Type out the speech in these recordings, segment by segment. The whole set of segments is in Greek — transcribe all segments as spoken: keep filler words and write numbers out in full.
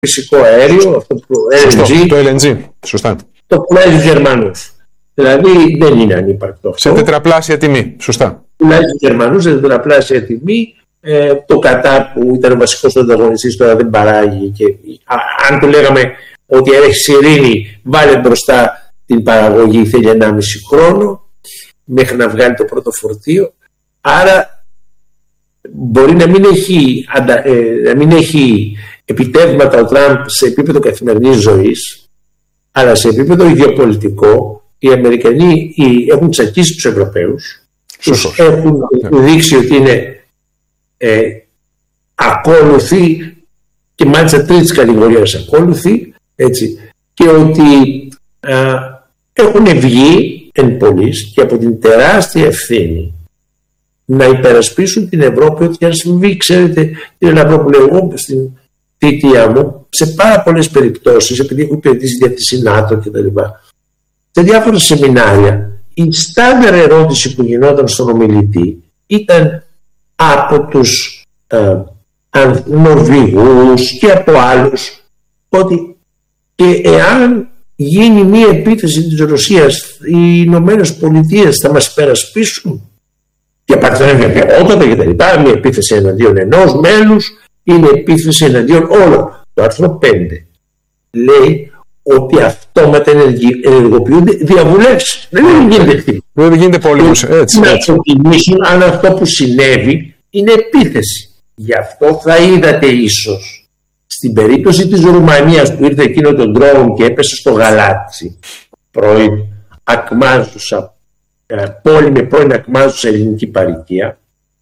φυσικό αέριο, αυτό το ελ εν τζι. Το ελ εν τζι, σωστά. Το πουλάει στους Γερμανούς. Δηλαδή δεν είναι ανύπαρκτο αυτό. Σε τετραπλάσια τιμή, σωστά. Πουλάει στους Γερμανούς σε τετραπλάσια τιμή. Ε, το Κατάρ που ήταν ο βασικός ανταγωνιστής τώρα δεν παράγει. Και, α, αν του λέγαμε ότι έχει ειρήνη, βάλε μπροστά την παραγωγή, θέλει ενάμιση χρόνο μέχρι να βγάλει το πρώτο φορτίο. Άρα μπορεί να μην έχει, ε, να μην έχει επιτεύγματα ο Τραμπ σε επίπεδο καθημερινής ζωής, αλλά σε επίπεδο ιδιοπολιτικό οι Αμερικανοί έχουν τσακίσει τους Ευρωπαίους, τους έχουν δείξει ότι είναι ε, ακόλουθοι και μάλιστα τρίτης κατηγορίας ακόλουθοι, έτσι, και ότι α, έχουν βγει εν πολλοίς και από την τεράστια ευθύνη να υπερασπίσουν την Ευρώπη ό,τι αν συμβεί. Ξέρετε, κύριε Λαμπρό, που λέω εγώ στην θητεία μου, σε πάρα πολλές περιπτώσεις, επειδή έχω υπηρετήσει για τη ΣΥΝΑΤΟ και τα λοιπά, σε διάφορα σεμινάρια, η στάνταρ ερώτηση που γινόταν στον ομιλητή ήταν από τους ε, Νορβηγούς και από άλλους, ότι και εάν γίνει μία επίθεση της Ρωσίας, οι Ηνωμένες Πολιτείες θα μας υπερασπίσουν? Και απαντάνε βεβαιότατα και τα λοιπά. Μία επίθεση εναντίον ενός μέλους είναι επίθεση εναντίον όλων. Το άρθρο πέντε λέει ότι αυτόματα ενεργοποιούνται διαβουλεύσεις. Δεν γίνεται χτύπημα. Δεν γίνεται πόλεμος. Έτσι. Να προτιμήσουν αν αυτό που συνέβη είναι επίθεση. Γι' αυτό θα είδατε ίσως στην περίπτωση της Ρουμανίας που ήρθε εκείνο τον drone και έπεσε στο Γαλάτσι, πρώην ακμάζουσα πόλη με πρώην ακμάζουσα ελληνική παροικία,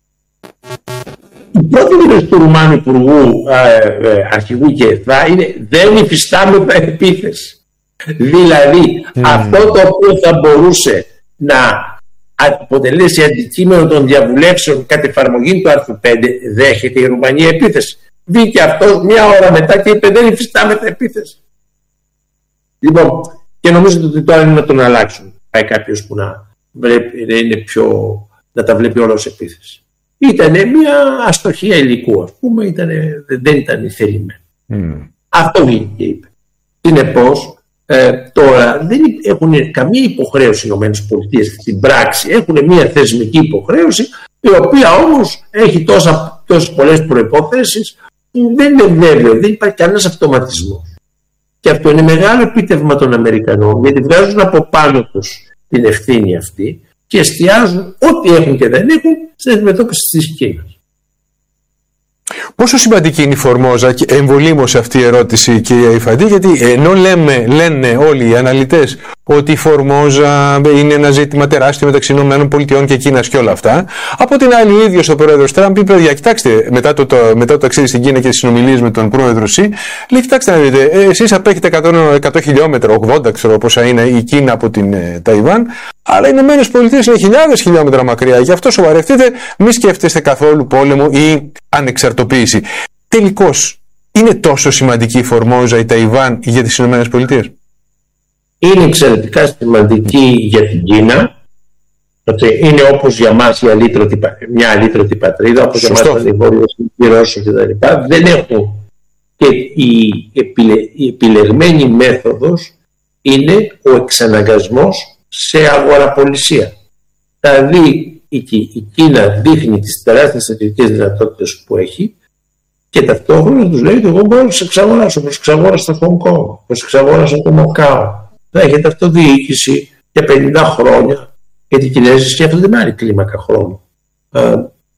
η πρώτη δήλωση του Ρουμάνου Υπουργού ε, Αρχηγού και ΕΘΑ είναι δεν υφιστάμεθα επίθεση. Δηλαδή mm. αυτό το οποίο θα μπορούσε να αποτελέσει αντικείμενο των διαβουλεύσεων κατ' εφαρμογή του άρθρου πέντε, δέχεται η Ρουμανία επίθεση. Βγήκε αυτό μια ώρα μετά και είπε δεν υφιστάμεθα επίθεση. Λοιπόν, και νομίζω ότι τώρα είναι να τον αλλάξουν. Πάει κάποιος που να, βλέπει, να, είναι πιο, να τα βλέπει όλα ως επίθεση. Ήταν μια αστοχία υλικού, ας πούμε, ήτανε, δεν ήταν η θελημένη. Mm. Αυτό βγήκε και είπε. Συνεπώς, ε, τώρα δεν έχουν καμία υποχρέωση οι ΗΠΑ στην πράξη, έχουν μια θεσμική υποχρέωση, η οποία όμως έχει τόσα, τόσες πολλές προϋποθέσεις που δεν είναι βέβαιο, δεν υπάρχει κανένας αυτοματισμός. Και αυτό είναι μεγάλο επίτευγμα των Αμερικανών, γιατί βγάζουν από πάνω τους την ευθύνη αυτή και εστιάζουν ό,τι έχουν και δεν έχουν στην αντιμετώπιση της Κίνας. Πόσο σημαντική είναι η Φορμόζα, και εμβολήμωσε αυτή η ερώτηση, κυρία Ιφαντή, γιατί ενώ λέμε, λένε όλοι οι αναλυτές ότι η Φορμόζα είναι ένα ζήτημα τεράστιο μεταξύ ΗΠΑ και Κίνας και όλα αυτά, από την άλλη ο ίδιος ο πρόεδρος Τραμπ είπε, παιδιά, κοιτάξτε, μετά το, το, μετά το ταξίδι στην Κίνα και τις συνομιλίες με τον πρόεδρο Σι, λέει, κοιτάξτε να δείτε, εσείς απέχετε εκατό χιλιόμετρα, ογδόντα ξέρω πόσα είναι η Κίνα από την ε, Ταϊβάν, αλλά οι Ηνωμένες Πολιτείες είναι χιλιάδες χιλιόμετρα μακριά, γι' αυτό σοβαρευτείτε, μη σκέφτεστε καθόλου πόλεμο ή ανεξαρτοποίηση. Τελικώς, είναι τόσο σημαντική η Φορμόζα, η Ταϊβάν για τις Ηνωμένες Πολιτείες? Είναι εξαιρετικά σημαντική για την Κίνα, ότι είναι όπως για μας η αλήτρωτη, μια αλήτρωτη πατρίδα, όπως για μας οι Βόρειες, οι Ρώσοι κτλ. Δεν έχουν. Και η, επιλε, η επιλεγμένη μέθοδος είναι ο εξαναγκασμός σε αγοραπολισία. Δηλαδή η, η Κίνα δείχνει τις τεράστιες στρατιωτικές δυνατότητες που έχει και ταυτόχρονα τους λέει ότι εγώ μπορώ να σε εξαγοράσω, όπως εξαγόρασα το Χονγκ Κονγκ, όπως εξαγόρασα το Μακάο. Θα έχετε αυτοδιοίκηση για πενήντα χρόνια, γιατί οι Κινέζοι σκέφτονται με άλλη κλίμακα χρόνου. Ε,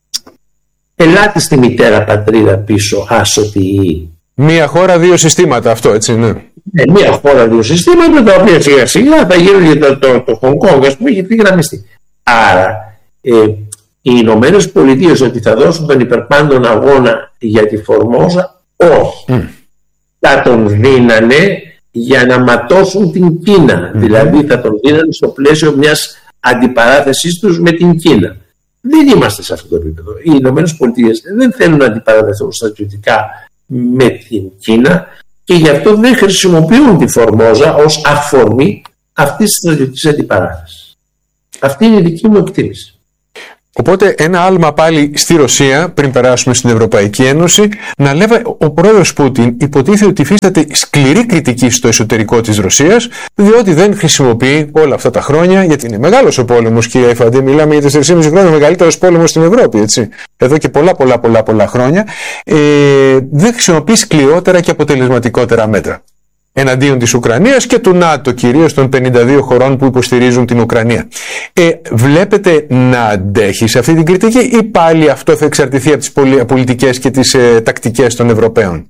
ελάτε στη μητέρα πατρίδα πίσω, άσωτη. Μία χώρα, δύο συστήματα, αυτό έτσι είναι. Ε, μία χώρα, δύο συστήματα, τα οποία σιγά σιγά θα γίνουν για το, το, το Χονγκ Κονγκ, ας πούμε, γιατί γραμμιστεί. Άρα, ε, οι Ηνωμένες Πολιτείες ότι θα δώσουν τον υπερπάντων αγώνα για τη Φορμόζα, όχι. Mm. Θα τον δίνανε για να ματώσουν την Κίνα. Mm. Δηλαδή θα τον δίνανε στο πλαίσιο μιας αντιπαράθεσης τους με την Κίνα. Δεν είμαστε σε αυτό το επίπεδο. Οι Ηνωμένες Πολιτείες δεν θέλουν να αντιπαραθεθούν στρατιωτικά με την Κίνα και γι' αυτό δεν χρησιμοποιούν τη Φορμόζα ως αφορμή αυτής της στρατιωτικής αντιπαράθεσης. Αυτή είναι η δική μου εκτίμηση. Οπότε ένα άλμα πάλι στη Ρωσία, πριν περάσουμε στην Ευρωπαϊκή Ένωση, να λέει ο πρόεδρος Πούτιν υποτίθεται ότι υφίσταται σκληρή κριτική στο εσωτερικό της Ρωσίας, διότι δεν χρησιμοποιεί όλα αυτά τα χρόνια, γιατί είναι μεγάλος ο πόλεμος, κύριε Αϊφαντή, μιλάμε για τέσσερα και μισό χρόνια, μεγαλύτερος πόλεμος στην Ευρώπη, έτσι, εδώ και πολλά πολλά πολλά πολλά χρόνια, ε, δεν χρησιμοποιεί σκληρότερα και αποτελεσματικότερα μέτρα εναντίον της Ουκρανίας και του ΝΑΤΟ, κυρίως των πενήντα δύο χωρών που υποστηρίζουν την Ουκρανία. Ε, βλέπετε να αντέχει σε αυτή την κριτική ή πάλι αυτό θα εξαρτηθεί από τις πολιτικές και τις ε, τακτικές των Ευρωπαίων?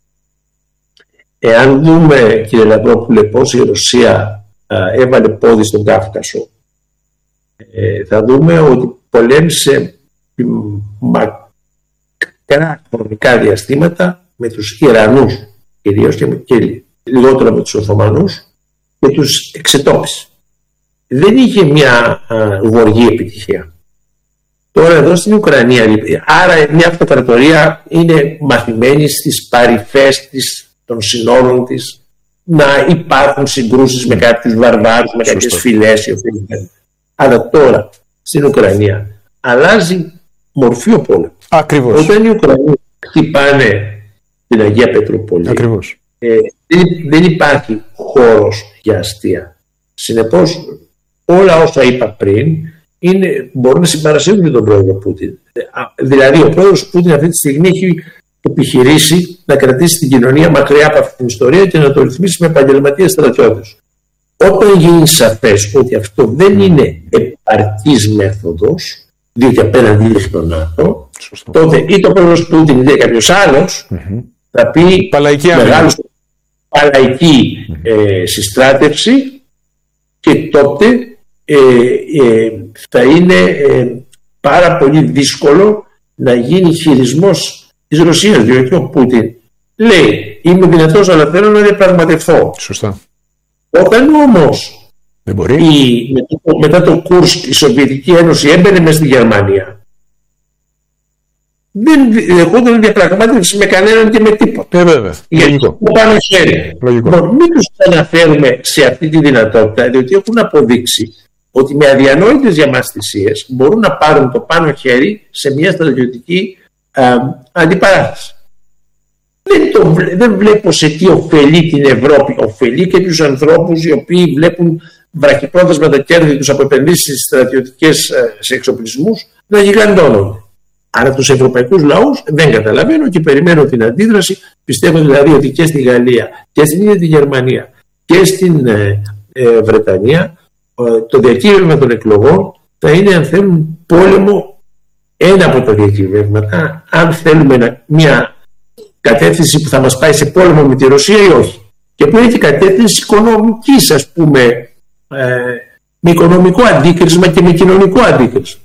Εάν δούμε, κύριε Λαμπρόπουλε, πώς η Ρωσία α, έβαλε πόδι στον Κάφκασο, ε, θα δούμε ότι πολέμησε μακρά χρονικά διαστήματα με τους Ιρανούς κυρίως και, και λιγότερο με τους Οθωμανούς και τους εξετόπισε. Δεν είχε μια α, γοργή επιτυχία. Τώρα εδώ στην Ουκρανία, άρα μια αυτοκρατορία είναι μαθημένη στις παρυφές της, των συνόρων της, να υπάρχουν συγκρούσεις με κάποιους βαρβάρους, με κάποιες φυλές. Αλλά τώρα στην Ουκρανία αλλάζει μορφή ο πόλεμος. Ακριβώς. Όταν οι Ουκρανοί χτυπάνε την Αγία Πετρούπολη, Ακριβώς. Ε, δεν, δεν υπάρχει χώρος για αστεία. Συνεπώς όλα όσα είπα πριν είναι, μπορούν να συμπαρασύρουν και τον πρόεδρο Πούτιν. Δηλαδή ο πρόεδρος Πούτιν αυτή τη στιγμή έχει επιχειρήσει να κρατήσει την κοινωνία μακριά από αυτή την ιστορία και να το ρυθμίσει με επαγγελματίες στρατιώτες. Όταν γίνει σαφές ότι αυτό δεν είναι επαρκής μέθοδος, διότι απέναντι είναι στο ΝΑΤΟ, τότε είτε ο πρόεδρος Πούτιν είτε κάποιος άλλος mm-hmm. θα πει μεγάλος παλαϊκή ε, συστράτευση και τότε ε, ε, θα είναι ε, πάρα πολύ δύσκολο να γίνει χειρισμός της Ρωσίας, διότι ο Πούτιν λέει είμαι δυνατός αλλά θέλω να διαπραγματευτώ. Σωστά. Όταν όμως δεν μπορεί. Η, μετά, μετά το Κούρσκ η Σοβιετική Ένωση έμπαινε μέσα στη Γερμανία, δεν δεχόταν διαπραγμάτευση με κανέναν και με τίποτα. Ε, βέβαια. Γιατί το πάνω χέρι. Λογικό. Μην τους αναφέρουμε σε αυτή τη δυνατότητα, διότι έχουν αποδείξει ότι με αδιανόητες για μας θυσίες μπορούν να πάρουν το πάνω χέρι σε μια στρατιωτική α, αντιπαράθεση. Δεν, το, δεν βλέπω σε τι ωφελεί την Ευρώπη. Ωφελεί και τους ανθρώπους οι οποίοι βλέπουν βραχυπρόθεσμα τα κέρδη τους από επενδύσεις στρατιωτικές σε εξοπλισμούς να γιγαντώνονται. Άρα τους ευρωπαϊκούς λαούς δεν καταλαβαίνω και περιμένω την αντίδραση. Πιστεύω δηλαδή ότι και στη Γαλλία και στην ίδια τη Γερμανία και στην ε, ε, Βρετανία ε, το διακύβευμα των εκλογών θα είναι, αν θέλουν, πόλεμο, ένα από τα διακύβευματα, αν θέλουμε μια κατεύθυνση που θα μας πάει σε πόλεμο με τη Ρωσία ή όχι. Και που είναι και κατεύθυνση οικονομικής, ας πούμε, ε, με οικονομικό αντίκρισμα και με κοινωνικό αντίκρισμα.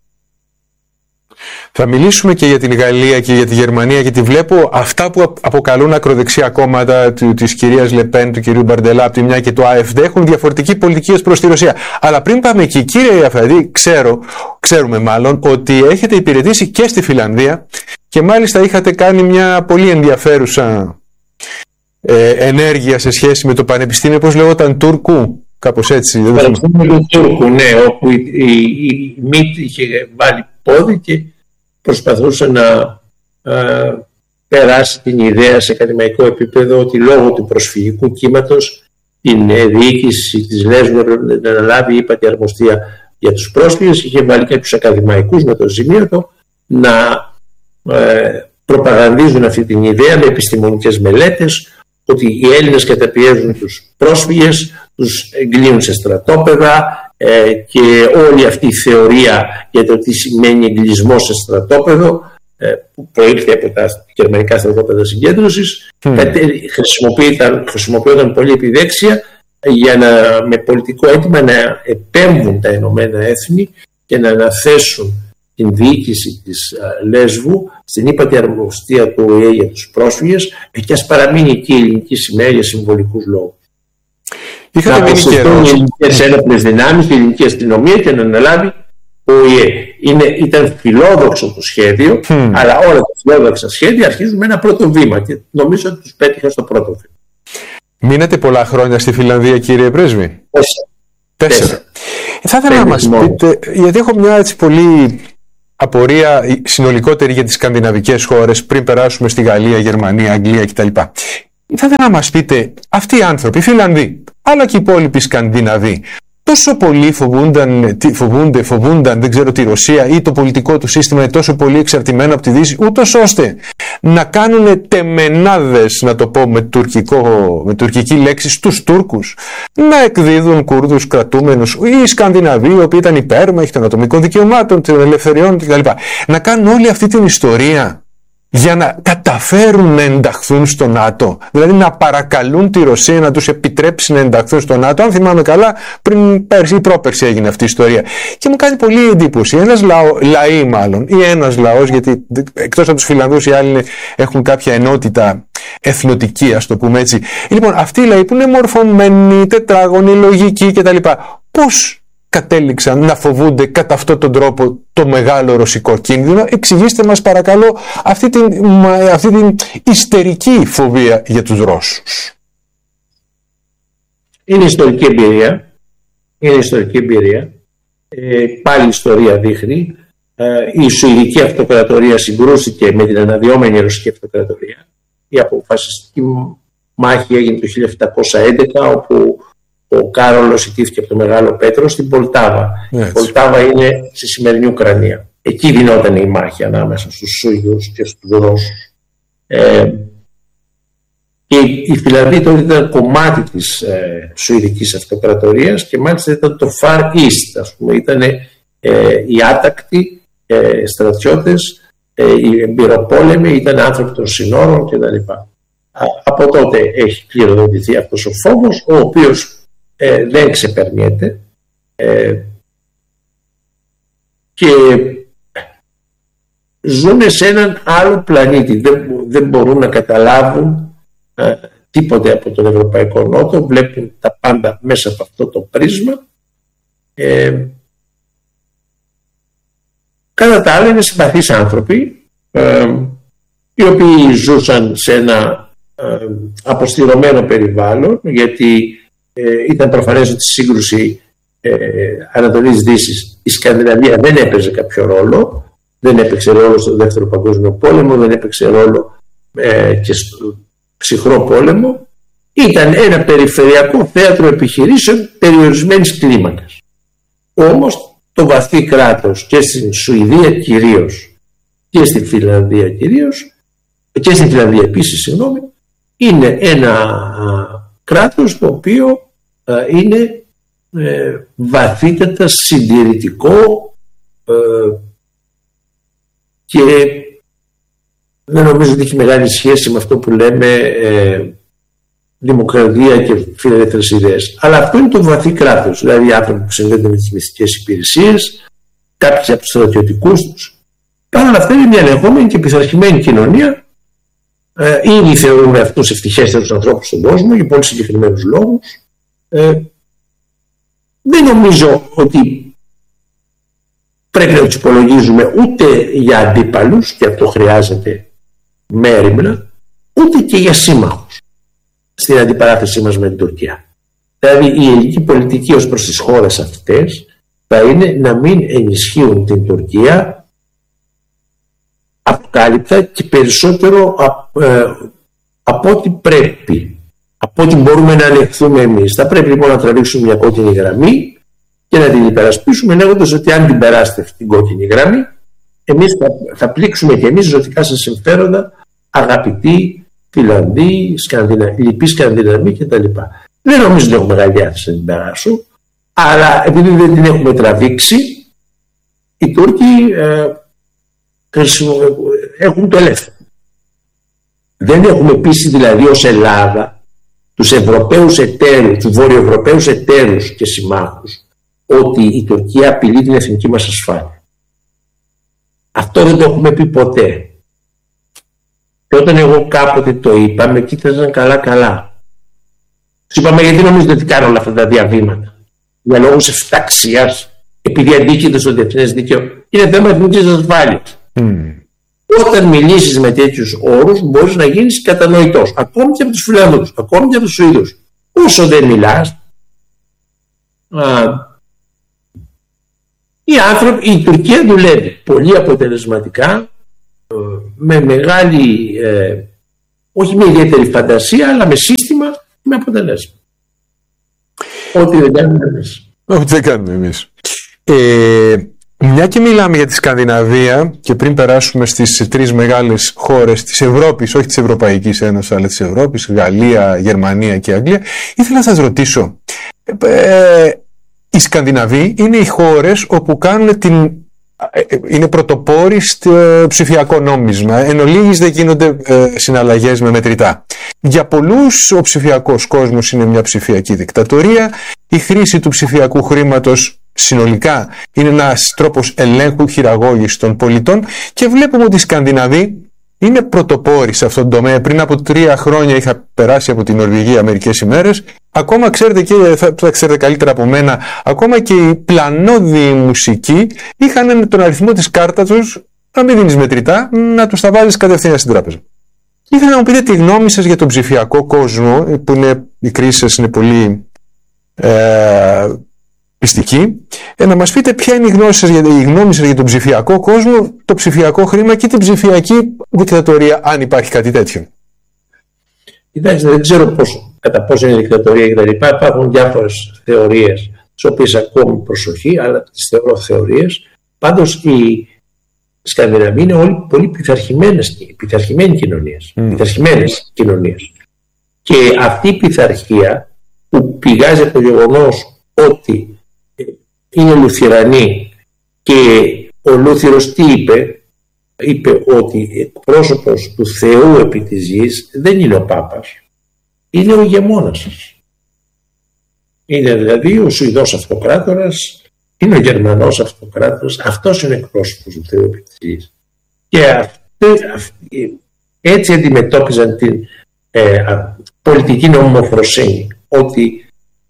Θα μιλήσουμε και για την Γαλλία και για τη Γερμανία, γιατί βλέπω αυτά που αποκαλούν ακροδεξιά κόμματα της κυρίας Λεπέν, του κυρίου Μπαρντελά από τη μια και του ΑΕΦΔ έχουν διαφορετική πολιτική ως προς τη Ρωσία. Αλλά πριν πάμε εκεί, κύριε Αφαντή, ξέρω, ξέρουμε μάλλον ότι έχετε υπηρετήσει και στη Φιλανδία και μάλιστα είχατε κάνει μια πολύ ενδιαφέρουσα ε, ενέργεια σε σχέση με το Πανεπιστήμιο, πώς λεγόταν, Τούρκου, κάπως έτσι. Το Πανεπιστήμιο του Τούρκου, ναι, όπου η, η, η ΜΙΤ είχε βάλει πόδι και προσπαθούσε να α, περάσει την ιδέα σε ακαδημαϊκό επίπεδο ότι λόγω του προσφυγικού κύματος την ε, διοίκηση της Λέσβου έπρεπε να αναλάβει, είπα, τη αρμοστία για τους πρόσφυγες. Είχε βάλει κάποιους ακαδημαϊκούς με το ζημίωτο να ε, προπαγανδίζουν αυτή την ιδέα με επιστημονικές μελέτες ότι οι Έλληνες καταπιέζουν τους πρόσφυγες, τους εγκλείουν σε στρατόπεδα, Ε, και όλη αυτή η θεωρία για το τι σημαίνει εγκλεισμό σε στρατόπεδο ε, που προήλθε από τα γερμανικά στρατόπεδα συγκέντρωσης mm. χρησιμοποιόταν, χρησιμοποιόταν πολύ επιδέξια για να, με πολιτικό αίτημα να επέμβουν τα Ηνωμένα Έθνη και να αναθέσουν την διοίκηση της α, Λέσβου στην ύπατη αρμοστία του Ο Ε Ε για τους πρόσφυγες και ας παραμείνει εκεί η ελληνική σημαία για συμβολικούς λόγους. Είχατε να αποσυρθούν οι ελληνικές ένοπλες δυνάμεις, η ελληνική αστυνομία και να αναλάβει ο Ο Ε Ε. Ήταν φιλόδοξο το σχέδιο, mm. αλλά όλα τα φιλόδοξα σχέδια αρχίζουν με ένα πρώτο βήμα και νομίζω ότι τους πέτυχα στο πρώτο βήμα. Μείνατε πολλά χρόνια στη Φιλανδία, κύριε Πρέσβη? Τέσσερα. Τέσσερα. Θα ήθελα να μας πείτε, γιατί έχω μια έτσι πολύ απορία συνολικότερη για τις σκανδιναβικές χώρες πριν περάσουμε στη Γαλλία, Γερμανία, Αγγλία κτλ. Θα ήθελα να μας πείτε, αυτοί οι άνθρωποι, οι Φιλανδοί, αλλά και οι υπόλοιποι Σκανδιναβοί, τόσο πολύ φοβούνταν, φοβούνται, φοβούνταν, δεν ξέρω, τη Ρωσία ή το πολιτικό του σύστημα είναι τόσο πολύ εξαρτημένο από τη Δύση, ούτως ώστε να κάνουν τεμενάδες, να το πω με, τουρκικό, με τουρκική λέξη, στους Τούρκους, να εκδίδουν Κούρδους κρατούμενους ή Σκανδιναβοί, οι οποίοι ήταν υπέρμαχοι των ατομικών δικαιωμάτων, των ελευθεριών κτλ. Να κάνουν όλη αυτή την ιστορία για να καταφέρουν να ενταχθούν στο ΝΑΤΟ. Δηλαδή να παρακαλούν τη Ρωσία να τους επιτρέψει να ενταχθούν στο ΝΑΤΟ. Αν θυμάμαι καλά, πριν πέρσι ή πρόπερσι έγινε αυτή η ιστορία. Και μου κάνει πολύ εντύπωση. Ένας λαό, λαοί μάλλον, ή ένας λαός, γιατί εκτός από τους Φιλανδούς οι άλλοι έχουν κάποια ενότητα εθνοτική, ας το πούμε έτσι. Λοιπόν, αυτοί οι λαοί που είναι μορφωμένοι, τετράγωνοι, λογικοί κτλ. Πώς κατέληξαν να φοβούνται κατά αυτόν τον τρόπο το μεγάλο ρωσικό κίνδυνο? Εξηγήστε μας παρακαλώ αυτή την, αυτή την ιστερική φοβία για τους Ρώσους. Είναι ιστορική εμπειρία. Είναι ιστορική εμπειρία. Ε, πάλι η ιστορία δείχνει. Ε, η Σουηδική Αυτοκρατορία συγκρούστηκε με την αναδυόμενη Ρωσική Αυτοκρατορία. Η αποφασιστική μάχη έγινε το χίλια επτακόσια έντεκα, όπου ο Κάρολος ιτήθηκε από τον Μεγάλο Πέτρο στην Πολτάβα. Έτσι. Η Πολτάβα είναι στη σημερινή Ουκρανία. Εκεί γινόταν η μάχη ανάμεσα στους Σούγιους και στους Ρώσους. Ε, και η Φιλανδία τότε ήταν κομμάτι της ε, Σουηδικής Αυτοκρατορίας και μάλιστα ήταν το Far East, ας πούμε. Ήταν ε, οι άτακτοι ε, στρατιώτες, ε, οι εμπειροπόλεμοι, ήταν άνθρωποι των συνόρων κτλ. Από τότε έχει κληροδοτηθεί αυτός ο φόβος, ο οποίος Ε, δεν ξεπερνιέται ε, και ζουν σε έναν άλλο πλανήτη. Δεν, δεν μπορούν να καταλάβουν ε, τίποτε από τον Ευρωπαϊκό Νότο, βλέπουν τα πάντα μέσα από αυτό το πρίσμα. Ε, κατά τα άλλα είναι συμπαθείς άνθρωποι, ε, οι οποίοι ζούσαν σε ένα ε, αποστηρωμένο περιβάλλον, γιατί Ε, ήταν προφανές ότι στη σύγκρουση ε, Ανατολής-Δύσης η Σκανδιναβία δεν έπαιζε κάποιο ρόλο, δεν έπαιξε ρόλο στο Δεύτερο Παγκόσμιο Πόλεμο, δεν έπαιξε ρόλο ε, και στο Ψυχρό Πόλεμο. Ήταν ένα περιφερειακό θέατρο επιχειρήσεων περιορισμένης κλίμακας. Όμως το βαθύ κράτος και στην Σουηδία κυρίως και στη Φιλανδία κυρίως και στην Φιλανδία επίσης, συγγνώμη, είναι ένα κράτος το οποίο ε, είναι ε, βαθύτατα συντηρητικό ε, και δεν νομίζω ότι έχει μεγάλη σχέση με αυτό που λέμε ε, δημοκρατία και φιλελεύθερες ιδέες. Αλλά αυτό είναι το βαθύ κράτος, δηλαδή οι άνθρωποι που συνδέονται με τις μυστικές υπηρεσίες, κάποιοι από τους στρατιωτικούς τους. Παρ' όλα αυτά είναι μια ελεγχόμενη και πειθαρχημένη κοινωνία. Ε, ήδη θεωρούμε αυτούς ευτυχέστερους ανθρώπους στον κόσμο για πολύ συγκεκριμένους λόγους. Ε, δεν νομίζω ότι πρέπει να τους υπολογίζουμε ούτε για αντίπαλους, και αυτό χρειάζεται μέριμνα, ούτε και για σύμμαχους στην αντιπαράθεσή μας με την Τουρκία. Δηλαδή η ελληνική πολιτική ως προς τις χώρες αυτές θα είναι να μην ενισχύουν την Τουρκία αποκάλυπτα και περισσότερο από, ε, από ό,τι πρέπει, από ό,τι μπορούμε να ανεχθούμε εμείς. Θα πρέπει λοιπόν να τραβήξουμε μια κόκκινη γραμμή και να την υπερασπίσουμε, λέγοντας ότι αν την περάσετε αυτή την κόκκινη γραμμή, εμείς θα, θα πλήξουμε και εμείς ζωτικά σας συμφέροντα, αγαπητοί Φιλανδοί, Σκανδινα, λοιποί Σκανδιναβοί κτλ. Δεν νομίζω ότι έχω μεγάλη διάθεση να την περάσω, αλλά επειδή δεν την έχουμε τραβήξει, οι Τούρκοι ε, έχουν το ελεύθερο. Δεν έχουμε πείσει δηλαδή ως Ελλάδα τους Ευρωπαίους εταίρους, τους Βορειοευρωπαίους εταίρους και συμμάχους ότι η Τουρκία απειλεί την εθνική μας ασφάλεια. Αυτό δεν το έχουμε πει ποτέ. Και όταν εγώ κάποτε το είπα, με κοίταζαν καλά καλά. Τους είπαμε γιατί νομίζετε ότι κάνω όλα αυτά τα διαβήματα? Για λόγους εφταξίας, επειδή αντίκειται στο διεθνές δίκαιο, είναι θέμα εθνικής ασφάλειας. Mm. Όταν μιλήσεις με τέτοιους όρους μπορείς να γίνεις κατανοητός, ακόμη και από τους Φιλανδούς, ακόμη και από τους Σουηδούς. Όσο δεν μιλάς, α, Οι άνθρωποι, η Τουρκία δουλεύει πολύ αποτελεσματικά, με μεγάλη, ε, όχι με ιδιαίτερη φαντασία, αλλά με σύστημα, με αποτελέσμα. Ό,τι δεν κάνουμε εμείς. Ό,τι δεν κάνουμε εμείς. Ε, μια και μιλάμε για τη Σκανδιναβία και πριν περάσουμε στις τρεις μεγάλες χώρες της Ευρώπης, όχι της Ευρωπαϊκής Ένωσης, αλλά της Ευρώπης, Γαλλία, Γερμανία και Αγγλία, ήθελα να σας ρωτήσω, ε, οι Σκανδιναβοί είναι οι χώρες όπου κάνουν την, είναι πρωτοπόροι στο ψηφιακό νόμισμα. Εν ολίγης δεν γίνονται ε, συναλλαγές με μετρητά. Για πολλούς ο ψηφιακός κόσμος είναι μια ψηφιακή δικτατορία. Η χρήση του ψηφιακού χρήματος συνολικά είναι ένας τρόπος ελέγχου, χειραγώγησης των πολιτών και βλέπουμε ότι οι Σκανδιναβοί είναι πρωτοπόροι σε αυτόν τον τομέα. Πριν από τρία χρόνια είχα περάσει από την Νορβηγία μερικές ημέρες. Ακόμα ξέρετε και θα, θα ξέρετε καλύτερα από μένα, ακόμα και οι πλανόδιοι μουσικοί είχαν τον αριθμό της κάρτας τους να μην δίνεις μετρητά, να τους τα βάζεις κατευθείαν στην τράπεζα. Ήθελα να μου πείτε τη γνώμη σας για τον ψηφιακό κόσμο, που είναι, η κρίση σας είναι πολύ ε, πιστική. Ε, να μας πείτε ποια είναι η γνώμη σας, για, η γνώμη σας για τον ψηφιακό κόσμο, το ψηφιακό χρήμα και την ψηφιακή δικτατορία, αν υπάρχει κάτι τέτοιο. Κοιτάξτε, δεν ξέρω πώς, κατά πόσο είναι δικτατορία κτλ. Υπάρχουν διάφορες θεωρίες, τις οποίες ακούω με προσοχή, αλλά τις θεωρώ θεωρίες. Πάντως, οι Σκανδιναβοί είναι όλοι πολύ πειθαρχημένες, πειθαρχημένοι κοινωνίες. Mm. Πειθαρχημένες κοινωνίες. Και αυτή η πειθαρχία που πηγάζει από το γεγονός ότι είναι Λουθυρανοί και ο Λούθυρος τι είπε, είπε ότι εκπρόσωπος του Θεού επί της γης δεν είναι ο Πάπας, είναι ο ηγεμόνας σας. Είναι δηλαδή ο Σουηδός Αυτοκράτορας, είναι ο Γερμανός Αυτοκράτορας, αυτός είναι εκπρόσωπος του Θεού επί της γης. Και αυτοί, αυτοί, έτσι αντιμετώπιζαν την ε, πολιτική νομιμοφροσύνη, ότι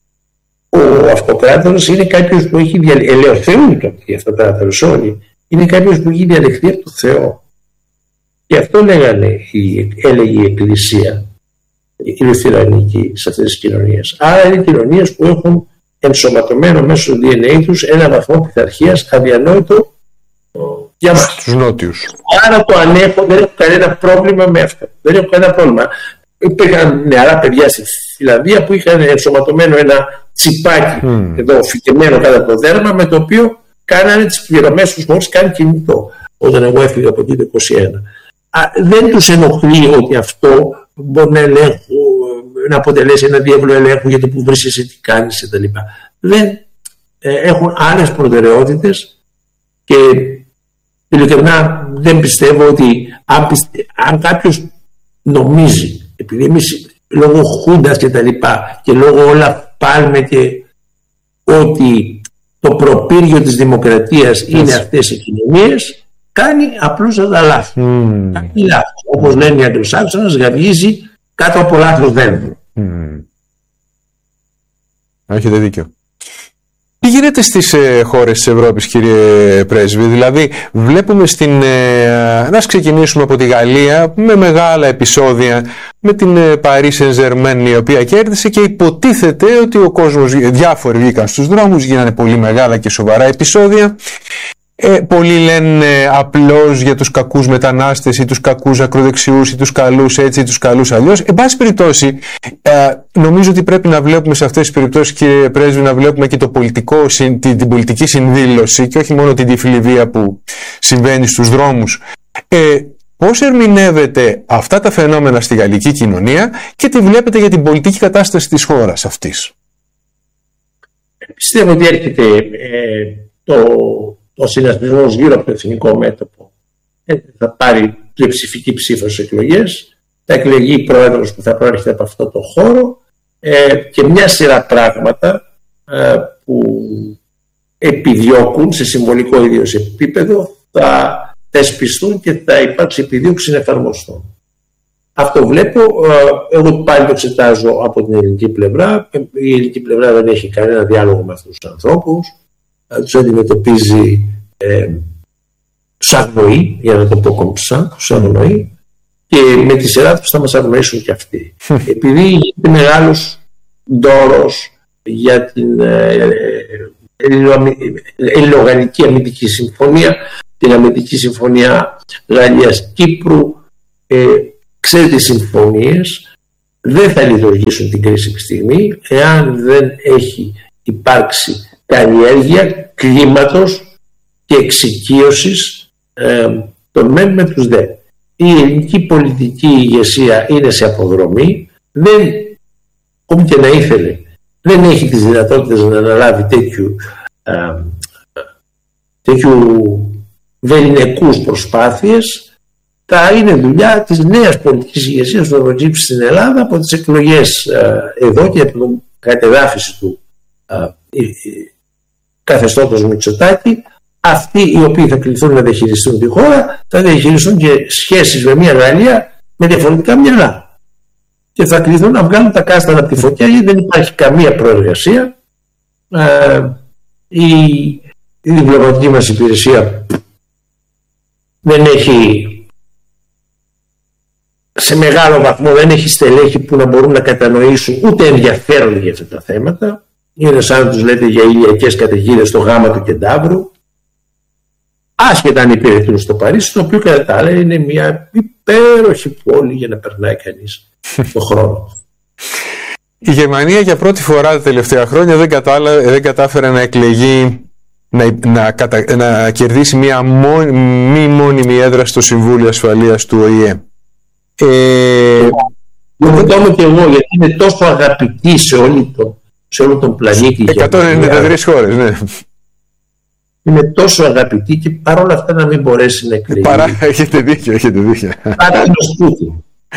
ο Αυτοκράτορας είναι κάποιος που έχει διαλεχθεί, ελαιοθεούν οι Αυτοκράτορες όλοι, είναι κάποιος που έχει διαλεχθεί από το Θεό. Και αυτό λέγανε, έλεγε η Εκκλησία, η Λουθυρανική σε αυτές τις κοινωνίες. Άρα είναι κοινωνίες που έχουν ενσωματωμένο μέσω του ντι εν έι τους ένα βαθμό πειθαρχίας αδιανόητο για μας. Στους νότιους. Άρα το ανέχω, δεν έχω κανένα πρόβλημα με αυτό. Δεν έχω κανένα πρόβλημα. Υπήρχαν νεαρά παιδιά στη Φιλανδία που είχαν ενσωματωμένο ένα τσιπάκι mm. εδώ φυτεμένο κάτω από το δέρμα, με το οποίο κάνανε τις πληρωμές τους μόλις κάνει κινητό. Όταν εγώ έφυγα από εκεί το είκοσι ένα. Α, δεν τους ενοχλεί ότι αυτό μπορεί να, ελέγχου, να αποτελέσει ένα διεύλο ελέγχου για το που βρίσκεσαι, τι κάνεις κτλ. Δεν ε, έχουν άλλες προτεραιότητες και ειλικρινά δεν πιστεύω ότι αν, πιστε, αν κάποιος νομίζει, επειδή εμείς λόγω Χούντας και τα λοιπά και λόγω όλα πάλμε και ότι το προπύργιο της δημοκρατίας είναι αυτές οι κοινωνίες, κάνει απλώς τα λάθη. Mm. Κάνει λάθος. Όπως λένε οι Αγγλοσάξονες, γαβγίζει κάτω από λάθος δέντρο. Mm. Έχετε δίκιο. Τι γίνεται στις ε, χώρες της Ευρώπης, κύριε Πρέσβη? Δηλαδή βλέπουμε στην, ε, να ξεκινήσουμε από τη Γαλλία με μεγάλα επεισόδια, με την ε, Paris Saint-Germain η οποία κέρδισε και υποτίθεται ότι ο κόσμος, διάφοροι βγήκαν στους δρόμους, γίνανε πολύ μεγάλα και σοβαρά επεισόδια. Ε, πολλοί λένε απλώς για τους κακούς μετανάστες ή τους κακούς ακροδεξιούς ή τους καλούς έτσι ή τους καλούς αλλιώς. Εν πάση περιπτώσει, ε, νομίζω ότι πρέπει να βλέπουμε σε αυτές τις περιπτώσεις, κύριε Πρέσβη, να βλέπουμε και το πολιτικό, την, την πολιτική συνδήλωση και όχι μόνο την τυφλή βία που συμβαίνει στους δρόμους. Ε, πώς ερμηνεύετε αυτά τα φαινόμενα στη γαλλική κοινωνία και τι βλέπετε για την πολιτική κατάσταση της χώρας αυτής? Πιστεύω ότι έρχεται ε, το... ο συνασπισμός γύρω από το εθνικό μέτωπο θα πάρει πλειοψηφική ψήφο στις εκλογές, θα εκλεγεί πρόεδρος που θα προέρχεται από αυτό το χώρο ε, και μια σειρά πράγματα ε, που επιδιώκουν σε συμβολικό ίδιος επίπεδο θα θεσπιστούν και θα υπάρξει επιδίωξη να εφαρμοστούν. Αυτό βλέπω, ε, εγώ πάλι το εξετάζω από την ελληνική πλευρά. Η ελληνική πλευρά δεν έχει κανένα διάλογο με αυτούς τους ανθρώπους. Τους αντιμετωπίζει ε, σαν νοή, για να το πω κομψά, σαν νοή, και με τη σειρά τους θα μας αγνοήσουν και αυτοί. Επειδή είναι μεγάλος ντόρος για την ε, Ελληνογαλλική αμυντική συμφωνία, την αμυντική συμφωνία Γαλλίας-Κύπρου. Ε, ξέρετε, οι συμφωνίες δεν θα λειτουργήσουν την κρίσιμη στιγμή εάν δεν έχει υπάρξει καλλιέργεια κλίματος και εξοικείωσης ε, των μεν με τους δε. Η ελληνική πολιτική ηγεσία είναι σε αποδρομή, δεν, όπως και να ήθελε, δεν έχει τις δυνατότητες να αναλάβει τέτοιου, ε, τέτοιου βεληνικούς προσπάθειες. Θα είναι δουλειά της νέας πολιτικής ηγεσίας του Ευρωτζήψη στην Ελλάδα από τις εκλογές ε, εδώ και από την κατεδάφιση του ε, ε, καθεστώτος Μητσοτάκη. Αυτοί οι οποίοι θα κληθούν να διαχειριστούν τη χώρα θα διαχειριστούν και σχέσεις με μια Γαλλία με διαφορετικά μυαλά και θα κληθούν να βγάλουν τα κάστανα από τη φωτιά, γιατί δεν υπάρχει καμία προεργασία. Ε, η, η διπλωματική μας υπηρεσία δεν έχει, σε μεγάλο βαθμό δεν έχει στελέχη που να μπορούν να κατανοήσουν ούτε ενδιαφέρονται για αυτά τα θέματα. Είναι σαν να τους λέτε για ηλιακές καταιγίδες στο γάμα του Κεντάβρου, άσχετα αν υπηρετούν στο Παρίσι, το οποίο κατά τα άλλα είναι μια υπέροχη πόλη για να περνάει κανείς τον χρόνο. Η Γερμανία για πρώτη φορά τα τελευταία χρόνια δεν, κατάλα, δεν κατάφερε να εκλεγεί, να, να, κατα, να κερδίσει μια μόνη, μη μόνιμη έδρα στο Συμβούλιο Ασφαλείας του Ο Η Ε. Ε, το ρωτάω και εγώ, γιατί είναι τόσο αγαπητή σε, όλη το, σε όλο τον πλανήτη. εκατόν ενενήντα τρεις χώρες, ναι. Είναι τόσο αγαπητή και παρόλα αυτά να μην μπορέσει να εκλεγεί. Παρά, έχετε δίκιο, έχετε δίκιο. Παρά το σπίτι.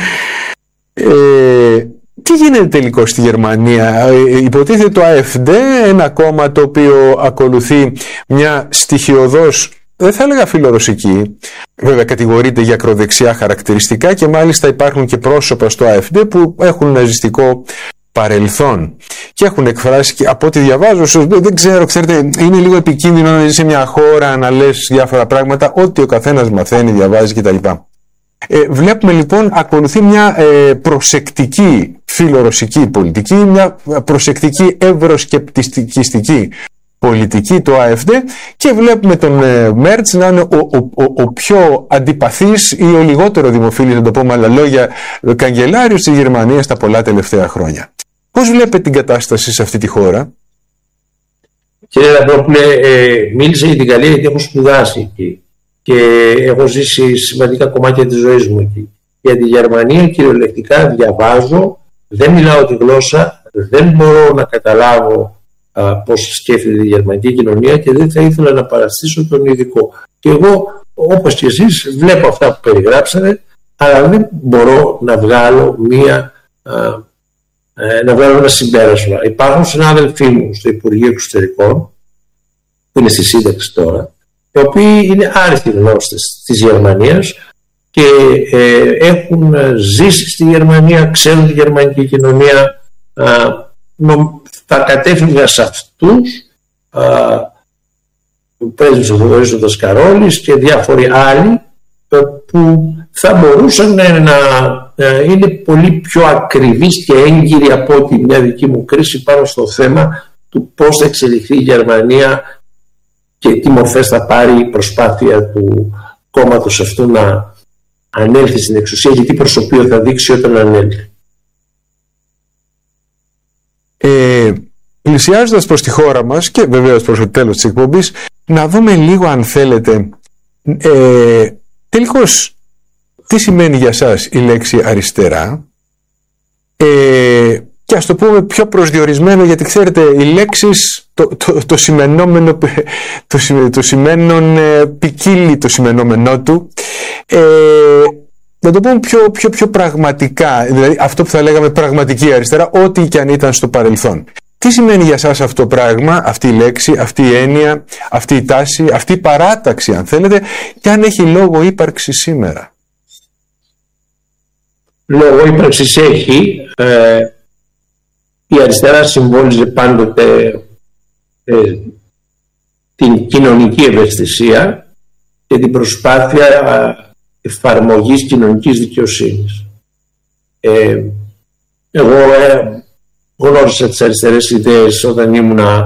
Ε, τι γίνεται τελικώς στη Γερμανία? Ε, υποτίθεται το AfD, ένα κόμμα το οποίο ακολουθεί μια στοιχειωδώς, δεν θα έλεγα φιλορωσική, βέβαια κατηγορείται για ακροδεξιά χαρακτηριστικά και μάλιστα υπάρχουν και πρόσωπα στο AfD που έχουν ναζιστικό παρελθόν και έχουν εκφράσει, και από ό,τι διαβάζω, δεν ξέρω, ξέρετε, είναι λίγο επικίνδυνο να ζει σε μια χώρα να λες διάφορα πράγματα, ό,τι ο καθένας μαθαίνει, διαβάζει κτλ. Ε, βλέπουμε λοιπόν ακολουθεί μια ε, προσεκτική φιλορωσική πολιτική, μια προσεκτική ευρωσκεπτικιστική πολιτική το AfD, και βλέπουμε τον ε, Μέρτς να είναι ο, ο, ο, ο πιο αντιπαθής ή ο λιγότερο δημοφίλης, να το πω με άλλα λόγια, καγκελάριος της Γερμανίας τα πολλά τελευταία χρόνια. Πώς βλέπετε την κατάσταση σε αυτή τη χώρα? Κύριε Λαμπρόπουλε, ε, μίλησα για την Γαλλία γιατί έχω σπουδάσει εκεί και έχω ζήσει σημαντικά κομμάτια της ζωής μου εκεί. Για τη Γερμανία κυριολεκτικά διαβάζω, δεν μιλάω τη γλώσσα, δεν μπορώ να καταλάβω α, πώς σκέφτεται η γερμανική κοινωνία και δεν θα ήθελα να παραστήσω τον ειδικό. Και εγώ, όπως και εσείς, βλέπω αυτά που περιγράψατε, αλλά δεν μπορώ να βγάλω μία, α, ε, να βγάλω ένα συμπέρασμα. Υπάρχουν συνάδελφοί μου στο Υπουργείο Εξωτερικών, που είναι στη σύνταξη τώρα, οι οποίοι είναι άριστοι γνώστες της Γερμανίας και ε, έχουν ζήσει στη Γερμανία, ξέρουν τη γερμανική κοινωνία. Α, νο, θα κατέφυγα σε αυτούς, που πρέσβης ο Θοδωρής ο Δασκαρόλης και διάφοροι άλλοι που θα μπορούσαν να, να είναι πολύ πιο ακριβείς και έγκυροι από ότι μια δική μου κρίση πάνω στο θέμα του πώς θα εξελιχθεί η Γερμανία και τι μορφές θα πάρει η προσπάθεια του κόμματος αυτού να ανέλθει στην εξουσία και τι προσωπείο θα δείξει όταν ανέλθει. Ε, πλησιάζοντας προς τη χώρα μας και βεβαίως προς το τέλος της εκπομπής, να δούμε λίγο, αν θέλετε, ε, τελικώς τι σημαίνει για σας η λέξη αριστερά, ε, και ας το πούμε πιο προσδιορισμένο, γιατί ξέρετε οι λέξεις, το, το, το σημενόμενο, το, το σημαίνον ε, ποικίλει το σημενόμενό του, ε, να το πούμε πιο, πιο, πιο πραγματικά, δηλαδή αυτό που θα λέγαμε πραγματική αριστερά, ό,τι και αν ήταν στο παρελθόν. Τι σημαίνει για σας αυτό το πράγμα, αυτή η λέξη, αυτή η έννοια, αυτή η τάση, αυτή η παράταξη, αν θέλετε, και αν έχει λόγο ύπαρξη σήμερα? Λόγο ύπαρξης έχει. Ε, η αριστερά συμβόλιζε πάντοτε ε, την κοινωνική ευαισθησία και την προσπάθεια εφαρμογής κοινωνικής δικαιοσύνης. Ε, εγώ ε, γνώρισα τις αριστερές ιδέες όταν ήμουνα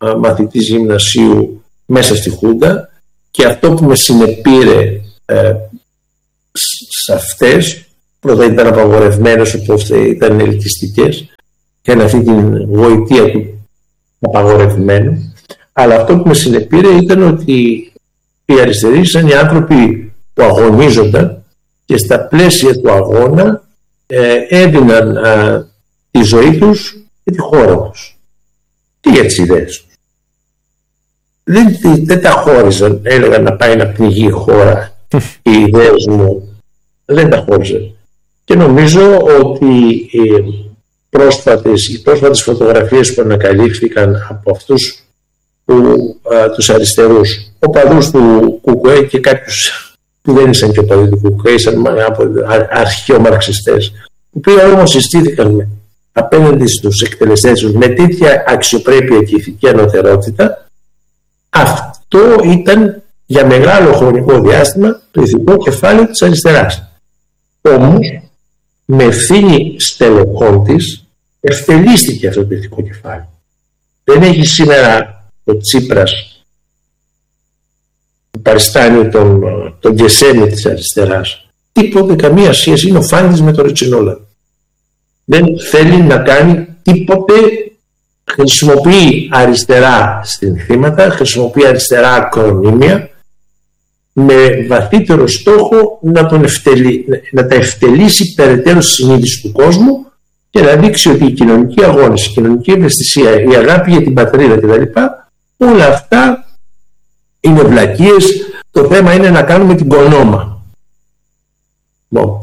μαθητής γυμνασίου μέσα στη Χούντα, και αυτό που με συνεπήρε ε, σε αυτές, πρώτα ήταν απαγορευμένες, οπότε ήταν ελκυστικές, είχαν αυτή την γοητεία του απαγορευμένου, αλλά αυτό που με συνεπήρε ήταν ότι οι αριστεροί ήταν οι άνθρωποι που αγωνίζονταν και στα πλαίσια του αγώνα ε, έδιναν ε, τη ζωή τους και τη χώρα τους και για τις ιδέες τους. Δεν, δεν τα χώριζαν, έλεγαν να πάει να πνιγεί η χώρα, οι ιδέες μου, δεν τα χώριζαν. Και νομίζω ότι οι πρόσφατες, οι πρόσφατες φωτογραφίες που ανακαλύφθηκαν από αυτούς που, α, τους αριστερούς οπαδούς του Κουκουέ και κάποιους που δεν ήσαν και οπαδοί του Κουκουέ, ήσαν αρχαιομαρξιστές, που πήγαν όμως συστήθηκαν απέναντι στους εκτελεστές τους με τέτοια αξιοπρέπεια και ηθική ανωτερότητα, αυτό ήταν για μεγάλο χρονικό διάστημα το ηθικό κεφάλαιο της αριστεράς. Όμως, με ευθύνη στελεχών της, ευτελίστηκε αυτό το ηθικό κεφάλαιο. Δεν έχει σήμερα ο Τσίπρας που παριστάνει τον, τον Γκεσένη της αριστεράς τίποτε, καμία σχέση, είναι ο Φάντης με τον Ριτσινόλα. Δεν θέλει να κάνει τίποτε, χρησιμοποιεί αριστερά συνθήματα, χρησιμοποιεί αριστερά ακρονίμια με βαθύτερο στόχο να, τον ευτελεί, να τα ευτελίσει περαιτέρω στη συνείδηση του κόσμου και να δείξει ότι η κοινωνική αγώνηση, η κοινωνική ευαισθησία, η αγάπη για την πατρίδα κτλ. Όλα αυτά είναι βλακίες. Το θέμα είναι να κάνουμε την κονόμα. Bon.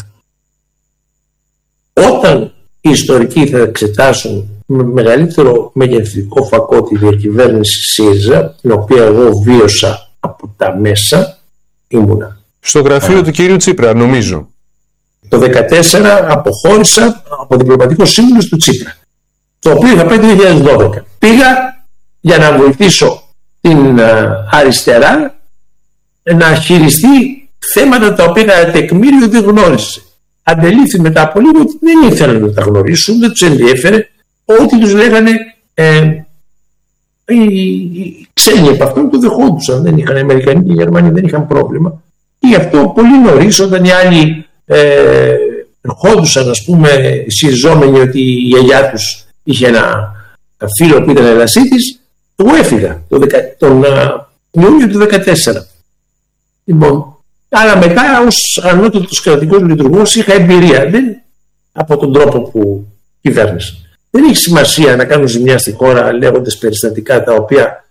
Όταν οι ιστορικοί θα εξετάσουν με μεγαλύτερο μεγεθυντικό φακό τη διακυβέρνηση ΣΥΡΙΖΑ, την οποία εγώ βίωσα από τα μέσα, ήμουνα στο γραφείο Α. του κυρίου Τσίπρα, νομίζω. Το δύο χιλιάδες δεκατέσσερα αποχώρησα από διπλωματικό σύμβουλο του Τσίπρα, το οποίο είχα πάει το δύο χιλιάδες δώδεκα. Πήγα για να βοηθήσω την αριστερά να χειριστεί θέματα τα οποία κατά τεκμήριο δεν γνώρισε. Αντελήφθη μετά από λίγο ότι δεν ήθελαν να τα γνωρίσουν, δεν τους ενδιέφερε, ό,τι τους λέγανε ε, οι, οι ξένοι από αυτόν το δεχόντουσαν. Δεν είχαν, οι Αμερικανοί και οι Γερμανοί δεν είχαν πρόβλημα. Και γι' αυτό πολύ νωρίς, όταν οι άλλοι ε, ερχόντουσαν, ας πούμε, συζόμενοι ότι η γιαγιά τους είχε ένα φίλο που ήταν Ελασίτης, εγώ έφυγα τον, τον Ιούνιο του δύο χιλιάδες δεκατέσσερα. Λοιπόν, αλλά μετά ως ανώτατος κρατικός λειτουργός είχα εμπειρία δεν, από τον τρόπο που κυβέρνησα. Δεν έχει σημασία να κάνουν ζημιά στη χώρα λέγοντας περιστατικά τα οποία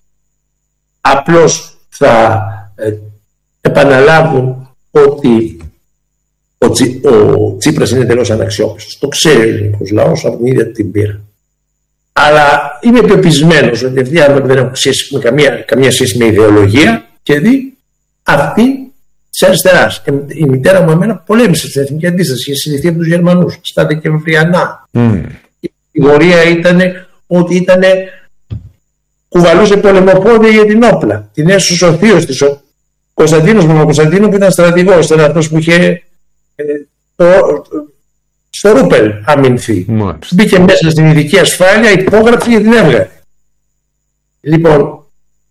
απλώς θα ε, επαναλάβουν ότι ο, Τσι, ο Τσίπρας είναι τελώς αναξιόπιστος. Το ξέρει ο ελληνικός λαός από την ίδια την πείρα. Αλλά είμαι πεπισμένος ότι αυτοί οι άνθρωποι δεν έχουν σχέση με καμία, καμία σχέση με ιδεολογία και δει αυτή της αριστεράς. Η μητέρα μου εμένα πολέμησε στην εθνική αντίσταση, είχε συνηθίσει από τους Γερμανούς στα Δεκεμβριανά. Mm. Η κατηγορία ήταν ότι ήταν, κουβαλούσε πολεμοπόδια για την όπλα. Την έσωσε ο θείος της, ο Κωνσταντίνος Παπακοσταντίνου, που ήταν στρατηγός, ήταν αυτός που είχε ε, το, στο Ρούπελ αμυνθεί. Mm. Μπήκε μέσα στην ειδική ασφάλεια, υπόγραψε και την έβγαλε. Λοιπόν,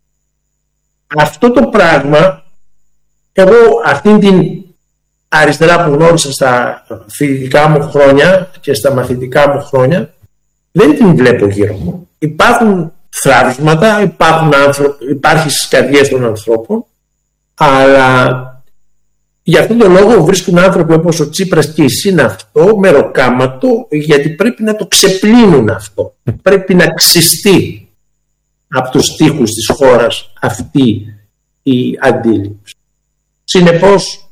αυτό το πράγμα, εγώ αυτήν την αριστερά που γνώρισα στα φοιτητικά μου χρόνια και στα μαθητικά μου χρόνια, δεν την βλέπω γύρω μου. Υπάρχουν θράψματα, υπάρχουν άνθρωποι, υπάρχει στις καρδιές των ανθρώπων, αλλά γι' αυτόν τον λόγο βρίσκουν άνθρωποι όπως ο Τσίπρας και η ΣΥΝ αυτό μεροκάματο, γιατί πρέπει να το ξεπλύνουν αυτό. Πρέπει να ξυστεί από τους τοίχους της χώρας αυτή η αντίληψη. Συνεπώς,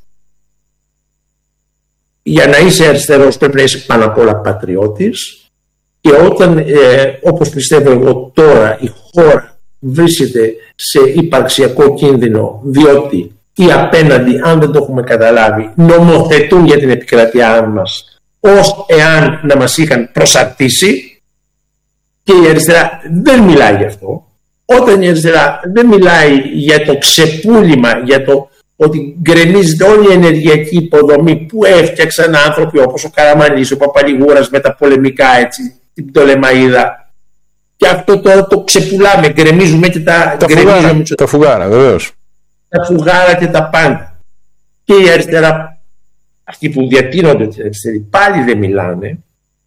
για να είσαι αριστερός πρέπει να είσαι πάνω απ' όλα πατριώτης, και όταν, ε, όπως πιστεύω εγώ τώρα, η χώρα βρίσκεται σε υπαρξιακό κίνδυνο, διότι οι απέναντι, αν δεν το έχουμε καταλάβει, νομοθετούν για την επικρατεία μας ως εάν να μας είχαν προσαρτήσει, και η αριστερά δεν μιλάει γι' αυτό. Όταν η αριστερά δεν μιλάει για το ξεπούλημα, για το ότι γκρεμίζεται όλη η ενεργειακή υποδομή που έφτιαξαν άνθρωποι όπως ο Καραμανλής, ο Παπαλιγούρας με τα πολεμικά, έτσι, την Πτολεμαΐδα, Και αυτό τώρα το ξεπουλάμε, γκρεμίζουμε και τα, τα φουγάρα, τα φουγάρα, βεβαίως. Τα φουγάρα και τα πάντα. Και η αριστερά, αυτοί που διατείνονται την αριστερή, πάλι δεν μιλάνε.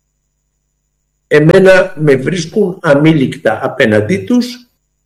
Εμένα με βρίσκουν αμήλικτα απέναντί τους,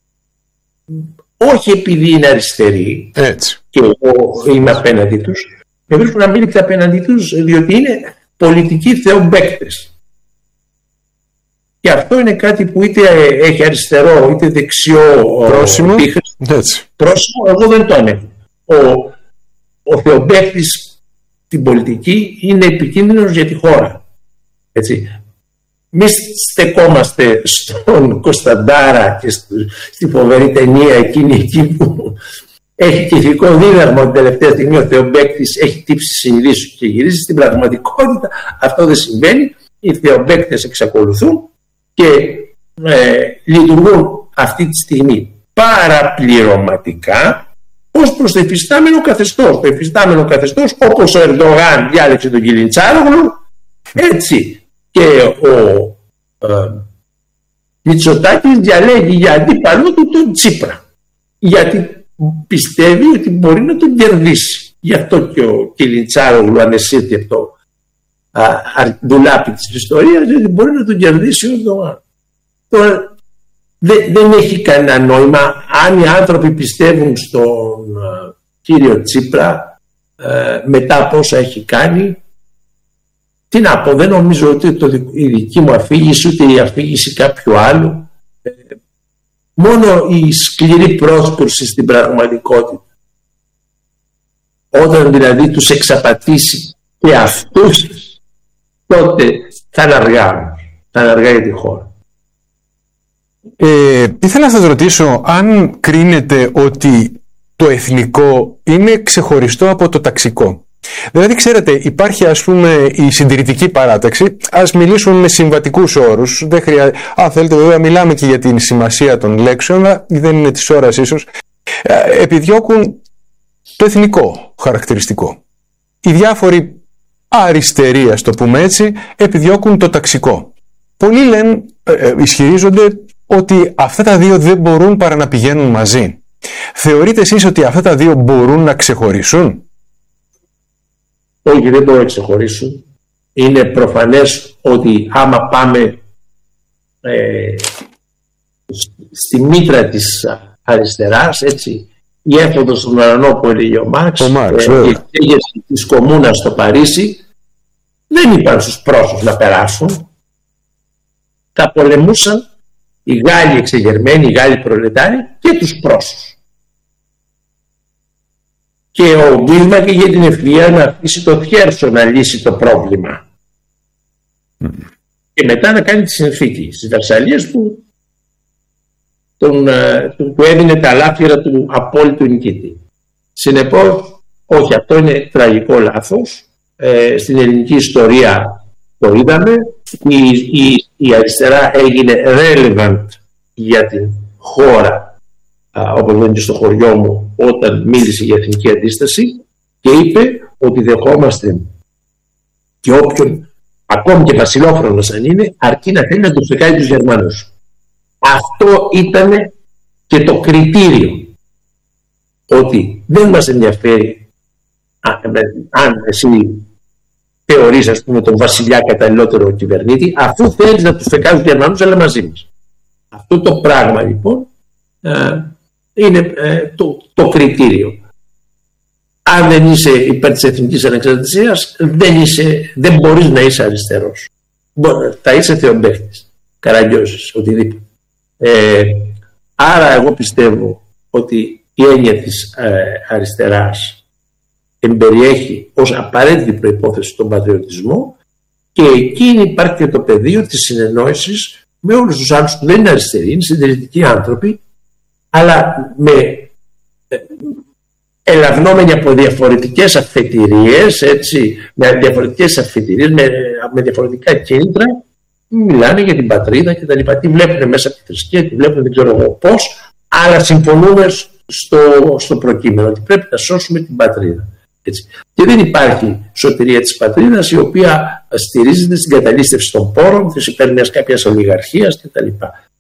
όχι επειδή είναι αριστεροί, έτσι, και εγώ είμαι απέναντί τους, με βρίσκουν αμήλικτα απέναντί τους διότι είναι πολιτικοί θεομπαίκτες. Και αυτό είναι κάτι που είτε έχει αριστερό είτε δεξιό πρόσημο. Πρόσημο, εγώ δεν το ανέχω. Ο, ο θεομπαίκτης στην πολιτική είναι επικίνδυνος για τη χώρα. Έτσι. Μη στεκόμαστε στον Κωνσταντάρα και στη φοβερή ταινία εκείνη εκεί που έχει και ηθικό δίδαγμα την τελευταία στιγμή ο θεομπαίκτης έχει τύψει συνειδήσεις και γυρίζει. Στην πραγματικότητα αυτό δεν συμβαίνει. Οι θεομπαίκτες εξακολουθούν και ε, λειτουργούν αυτή τη στιγμή παραπληρωματικά ως προς το εφιστάμενο καθεστώς. Το εφιστάμενο καθεστώς, όπως ο Ερντογάν διάλεξε τον Κιλιντσάρογλου, έτσι και ο ε, Μητσοτάκης διαλέγει για αντίπαλό του τον Τσίπρα, γιατί πιστεύει ότι μπορεί να τον κερδίσει. Γι' αυτό και ο Κιλιντσάρογλου ανεσύρθη από το δουλάπι της ιστορίας, γιατί μπορεί να τον κερδίσει ο Ερντογάν. Τώρα δεν, δεν έχει κανένα νόημα αν οι άνθρωποι πιστεύουν στον uh, κύριο Τσίπρα uh, μετά από όσα έχει κάνει. Τι να πω, δεν νομίζω ότι το, η δική μου αφήγηση ούτε η αφήγηση κάποιου άλλου, ε, μόνο η σκληρή πρόσκληση στην πραγματικότητα, όταν δηλαδή τους εξαπατήσει και αυτούς, τότε θα είναι αργά, θα είναι αργά για τη χώρα. Ε, ήθελα να σας ρωτήσω αν κρίνετε ότι το εθνικό είναι ξεχωριστό από το ταξικό. Δηλαδή, ξέρετε, υπάρχει ας πούμε η συντηρητική παράταξη. Ας μιλήσουμε με συμβατικούς όρους. Δεν χρειά... Αν θέλετε, βέβαια, μιλάμε και για την σημασία των λέξεων, αλλά δεν είναι της ώρας ίσως. Ε, επιδιώκουν το εθνικό χαρακτηριστικό. Οι διάφοροι αριστεροί, ας το πούμε έτσι, επιδιώκουν το ταξικό. Πολλοί λένε, ε, ισχυρίζονται ότι αυτά τα δύο δεν μπορούν παρά να πηγαίνουν μαζί. Θεωρείτε εσείς ότι αυτά τα δύο μπορούν να ξεχωρίσουν? Όχι, δεν μπορούν να ξεχωρίσουν. Είναι προφανές ότι άμα πάμε ε, στη μήτρα της αριστεράς, έτσι, η έφοδος στον ουρανό που έλεγε ο Μάρξ, ο Μάρξ ε, η εξέγερση της κομμούνας στο Παρίσι, δεν είπαν στους πρόσωπους να περάσουν. Τα πολεμούσαν οι Γάλλοι εξεγερμένοι, οι Γάλλοι προλετάροι και τους πρόσωπους. Και ο Μπίσμαρκ είχε την ευκαιρία να αφήσει το Χέρσο να λύσει το πρόβλημα. Mm. Και μετά να κάνει τη συνθήκη στις Βερσαλίες που τον, του, του έδινε τα λάφυρα του απόλυτου νικητή. Συνεπώς, όχι, αυτό είναι τραγικό λάθος. Ε, στην ελληνική ιστορία το είδαμε. Η, η, η αριστερά έγινε relevant για την χώρα, Uh, όπως λένε και στο χωριό μου, όταν μίλησε για εθνική αντίσταση και είπε ότι δεχόμαστε και όποιον, ακόμη και βασιλόφρονος αν είναι, αρκεί να θέλει να τους φεκάει τους Γερμανούς. Αυτό ήταν και το κριτήριο, ότι δεν μας ενδιαφέρει αν εσύ θεωρείς, ας πούμε, τον βασιλιά καταλληλότερο κυβερνήτη, αφού θέλεις να τους φεκάει τους Γερμανούς, αλλά μαζί μας. Αυτό το πράγμα λοιπόν uh, είναι ε, το, το κριτήριο. Αν δεν είσαι υπέρ της εθνικής ανεξαρτησίας, δεν, είσαι, δεν μπορείς να είσαι αριστερός. Θα είσαι θεομπαίκτης, Καραγκιόζης, οτιδήποτε. Ε, άρα εγώ πιστεύω ότι η έννοια της ε, αριστεράς εμπεριέχει ως απαραίτητη προϋπόθεση τον πατριωτισμό, και εκείνη υπάρχει και το πεδίο της συνεννόησης με όλους τους άλλους που δεν είναι αριστεροί, είναι συντηρητικοί άνθρωποι, αλλά με ελαβνόμενοι από διαφορετικές αφετηρίες, έτσι, με διαφορετικές αφετηρίες, με, με διαφορετικά κίνητρα, μιλάνε για την πατρίδα και τα λοιπά. Τι βλέπουν μέσα από τη θρησκεία, τι βλέπουν δεν ξέρω εγώ πώς, αλλά συμφωνούμε στο, στο προκείμενο ότι πρέπει να σώσουμε την πατρίδα. Έτσι. Και δεν υπάρχει σωτηρία της πατρίδας η οποία στηρίζεται στην καταλήστευση των πόρων, της υπέρ μιας κάποιας ολιγαρχίας κτλ.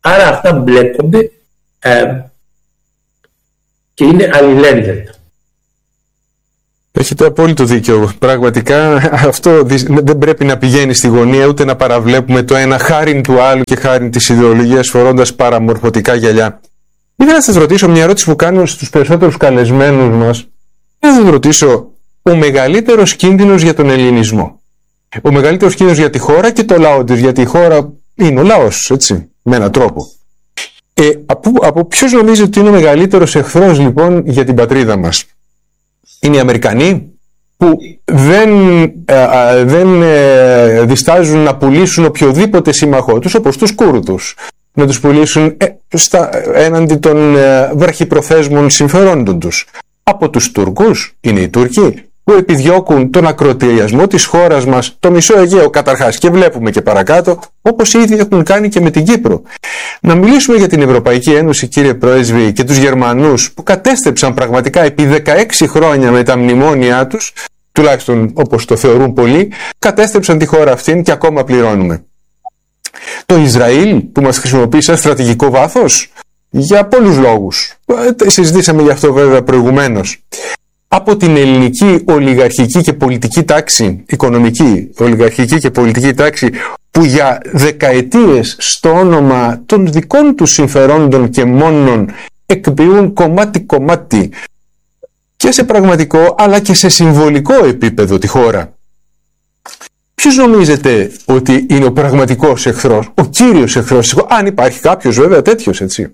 Άρα αυτά μπλέκονται ε, και είναι αλληλένδετα. Έχετε απόλυτο δίκιο. Πραγματικά αυτό δεν πρέπει να πηγαίνει στη γωνία, ούτε να παραβλέπουμε το ένα χάριν του άλλου και χάριν της ιδεολογίας φορώντας παραμορφωτικά γυαλιά. Ήθελα να σας ρωτήσω μια ερώτηση που κάνω στους περισσότερους καλεσμένους μας. Να σας ρωτήσω, ο μεγαλύτερος κίνδυνος για τον ελληνισμό. Ο μεγαλύτερος κίνδυνος για τη χώρα και το λαό της, γιατί η χώρα είναι ο λαός, έτσι, με έναν τρόπο. Ε, από, από ποιος νομίζετε ότι είναι ο μεγαλύτερος εχθρός λοιπόν για την πατρίδα μας? Είναι οι Αμερικανοί που δεν, ε, δεν ε, διστάζουν να πουλήσουν οποιοδήποτε σύμμαχό τους, όπως τους Κούρδους, να τους πουλήσουν ε, στα, έναντι των ε, βραχυπροθέσμων συμφερόντων τους. Από τους Τούρκους είναι οι Τούρκοι που επιδιώκουν τον ακροτηριασμό της χώρας μας, το μισό Αιγαίο καταρχάς, και βλέπουμε και παρακάτω, όπως ήδη έχουν κάνει και με την Κύπρο. Να μιλήσουμε για την Ευρωπαϊκή Ένωση, κύριε Πρέσβη, και τους Γερμανούς που κατέστρεψαν πραγματικά επί δεκαέξι χρόνια με τα μνημόνια τους, τουλάχιστον όπως το θεωρούν πολλοί, κατέστρεψαν τη χώρα αυτήν και ακόμα πληρώνουμε. Το Ισραήλ που μας χρησιμοποιεί σαν στρατηγικό βάθος, για πολλούς λόγους. Συζητήσαμε γι' αυτό βέβαια προηγουμένως. Από την ελληνική ολιγαρχική και πολιτική τάξη, οικονομική ολιγαρχική και πολιτική τάξη, που για δεκαετίες στο όνομα των δικών τους συμφερόντων και μόνον εκποιούν κομμάτι-κομμάτι και σε πραγματικό αλλά και σε συμβολικό επίπεδο τη χώρα. Ποιος νομίζετε ότι είναι ο πραγματικός εχθρός, ο κύριος εχθρός, αν υπάρχει κάποιος βέβαια τέτοιος, έτσι?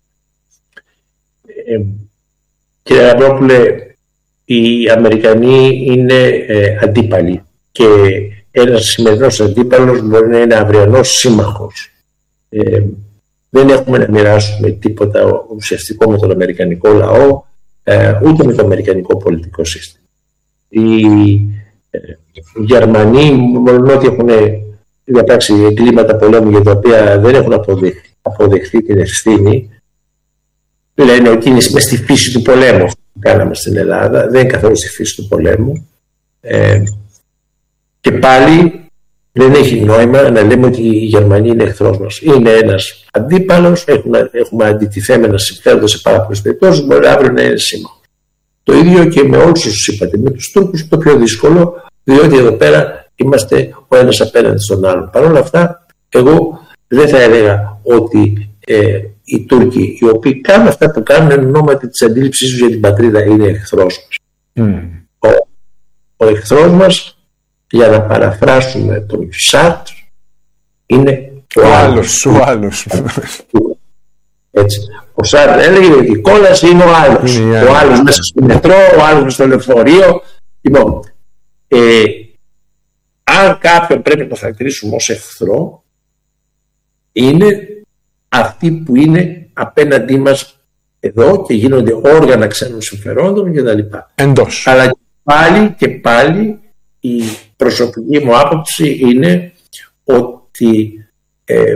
Ε, κύριε Αμπρόπουλε, οι Αμερικανοί είναι ε, αντίπαλοι και ένας σημερινός αντίπαλος μπορεί να είναι αυριανός σύμμαχος. Ε, δεν έχουμε να μοιράσουμε τίποτα ουσιαστικό με τον αμερικανικό λαό, ε, ούτε με το αμερικανικό πολιτικό σύστημα. Οι, ε, οι Γερμανοί, μόνο ότι έχουν διαπράξει εγκλήματα πολέμου για τα οποία δεν έχουν αποδεχθεί, αποδεχθεί την ευθύνη, λένε ότι είναι μες στη φύση του πολέμου που κάναμε στην Ελλάδα, δεν είναι καθόλου στη φύση του πολέμου. Ε, και πάλι δεν έχει νόημα να λέμε ότι η Γερμανία είναι εχθρός μας. Είναι ένας αντίπαλος, έχουμε, έχουμε αντιτιθέμενα συμφέροντα σε πάρα πολλές περιπτώσεις, μπορεί αύριο να είναι σύμμαχος. Το ίδιο και με όλους όσους είπατε, με τους Τούρκους το πιο δύσκολο, διότι εδώ πέρα είμαστε ο ένας απέναντι στον άλλον. Παρ' όλα αυτά, εγώ δεν θα έλεγα ότι ε, οι Τούρκοι, οι οποίοι κάνουν αυτά που κάνουν εν ονόματι της αντίληψής τους για την πατρίδα, είναι εχθρός μας. Mm. Ο, ο εχθρός μας, για να παραφράσουμε τον Σάρτ, είναι ο, ο άλλος. Ο άλλος. Έτσι. Ο Σάρτ έλεγε ότι η κόλαση είναι ο άλλος. Είναι ο άλλος μέσα στο μετρό, ο άλλος μέσα στο λεωφορείο. Λοιπόν, ε, αν κάποιον πρέπει να χαρακτηρίσουμε ως εχθρό, είναι αυτοί που είναι απέναντί μας εδώ και γίνονται όργανα ξένων συμφερόντων κτλ. Εντός. Αλλά και πάλι και πάλι η προσωπική μου άποψη είναι ότι ε,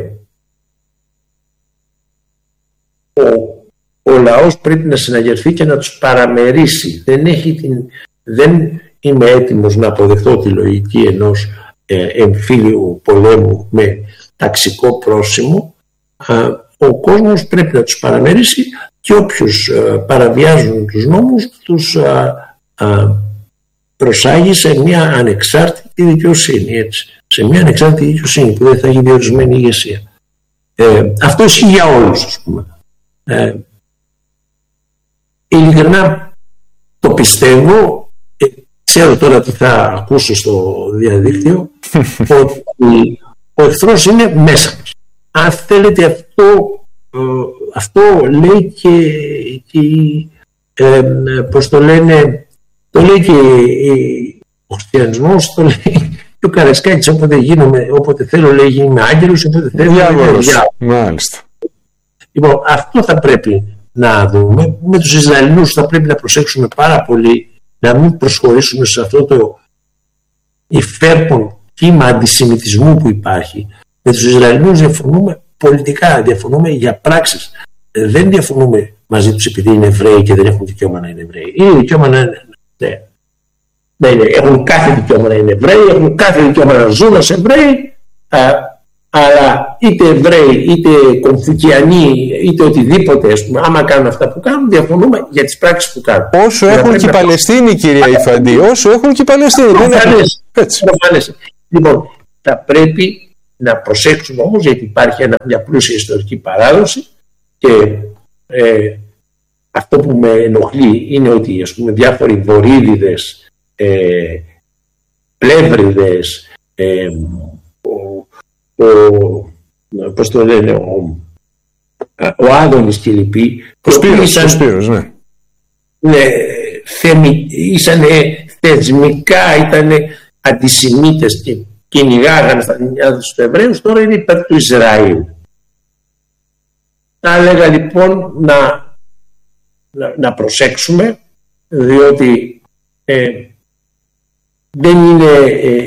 ο, ο λαός πρέπει να συναγερθεί και να τους παραμερίσει. Δεν, έχει την, δεν είμαι έτοιμος να αποδεχτώ τη λογική ενός ε, εμφύλιου πολέμου με ταξικό πρόσημο. Ε, ο κόσμος πρέπει να τους παραμερίσει και όποιους ε, παραβιάζουν τους νόμους τους ε, ε, προσάγει σε μια ανεξάρτητη δικαιοσύνη, έτσι. Σε μια ανεξάρτητη δικαιοσύνη που δεν θα έχει διορισμένη ηγεσία. Ε, αυτό ισχύει για όλους, ας πούμε. Ε, ειλικρινά το πιστεύω, ε, ξέρω τώρα τι θα ακούσω στο διαδίκτυο, ότι ο εχθρός είναι μέσα μας. Αν θέλετε, αυτό, ε, αυτό λέει και, και ε, πώς το λένε, το λέει και ο χριστιανισμός, το λέει και ο Καραϊσκάκης, όποτε, γίνομαι, όποτε θέλω λέει γίνομαι άγγελος, όποτε θέλω διάβολος. Μάλιστα. Λοιπόν, αυτό θα πρέπει να δούμε. Με τους Ισραηλινούς θα πρέπει να προσέξουμε πάρα πολύ να μην προσχωρήσουμε σε αυτό το υφέρπον κύμα αντισημιτισμού που υπάρχει. Με τους Ισραηλινούς διαφωνούμε πολιτικά, διαφωνούμε για πράξεις. Δεν διαφωνούμε μαζί τους επειδή είναι Εβραίοι και δεν έχουν δικαίωμα να είναι Εβραίοι. Είναι δικαίωμα να είναι. Ναι. Ναι, ναι, έχουν κάθε δικαίωμα να είναι Εβραίοι, έχουν κάθε δικαίωμα να ζουν ως Εβραίοι, α, Αλλά είτε Εβραίοι, είτε Κομφουκιανοί, είτε οτιδήποτε, ας πούμε, άμα κάνουν αυτά που κάνουν, διαφωνούμε για τις πράξεις που κάνουν. Όσο έχουν και οι Παλαιστίνοι, κυρία Ιφαντή, όσο έχουν και οι Παλαιστίνοι. Προφανές. Λοιπόν, θα πρέπει να προσέξουμε όμως, γιατί υπάρχει ένα, μια πλούσια ιστορική παράδοση και ε, αυτό που με ενοχλεί είναι ότι, ας πούμε, διάφοροι βορείδιδες, ε, πλεύριδες, ε, ο, ο, πώς το λένε, ο, ο Άδωνης και οι λοιποί, ο Σπύρος, ήσαν, ο Σπύρος, ναι. Ναι, θεμι, ήσανε θεσμικά, ήτανε αντισημίτες και κυνηγάγανε στα νιάδια τους Εβραίους, τώρα είναι υπέρ του Ισραήλ. Θα έλεγα λοιπόν να, να, να προσέξουμε, διότι ε, δεν είναι ε,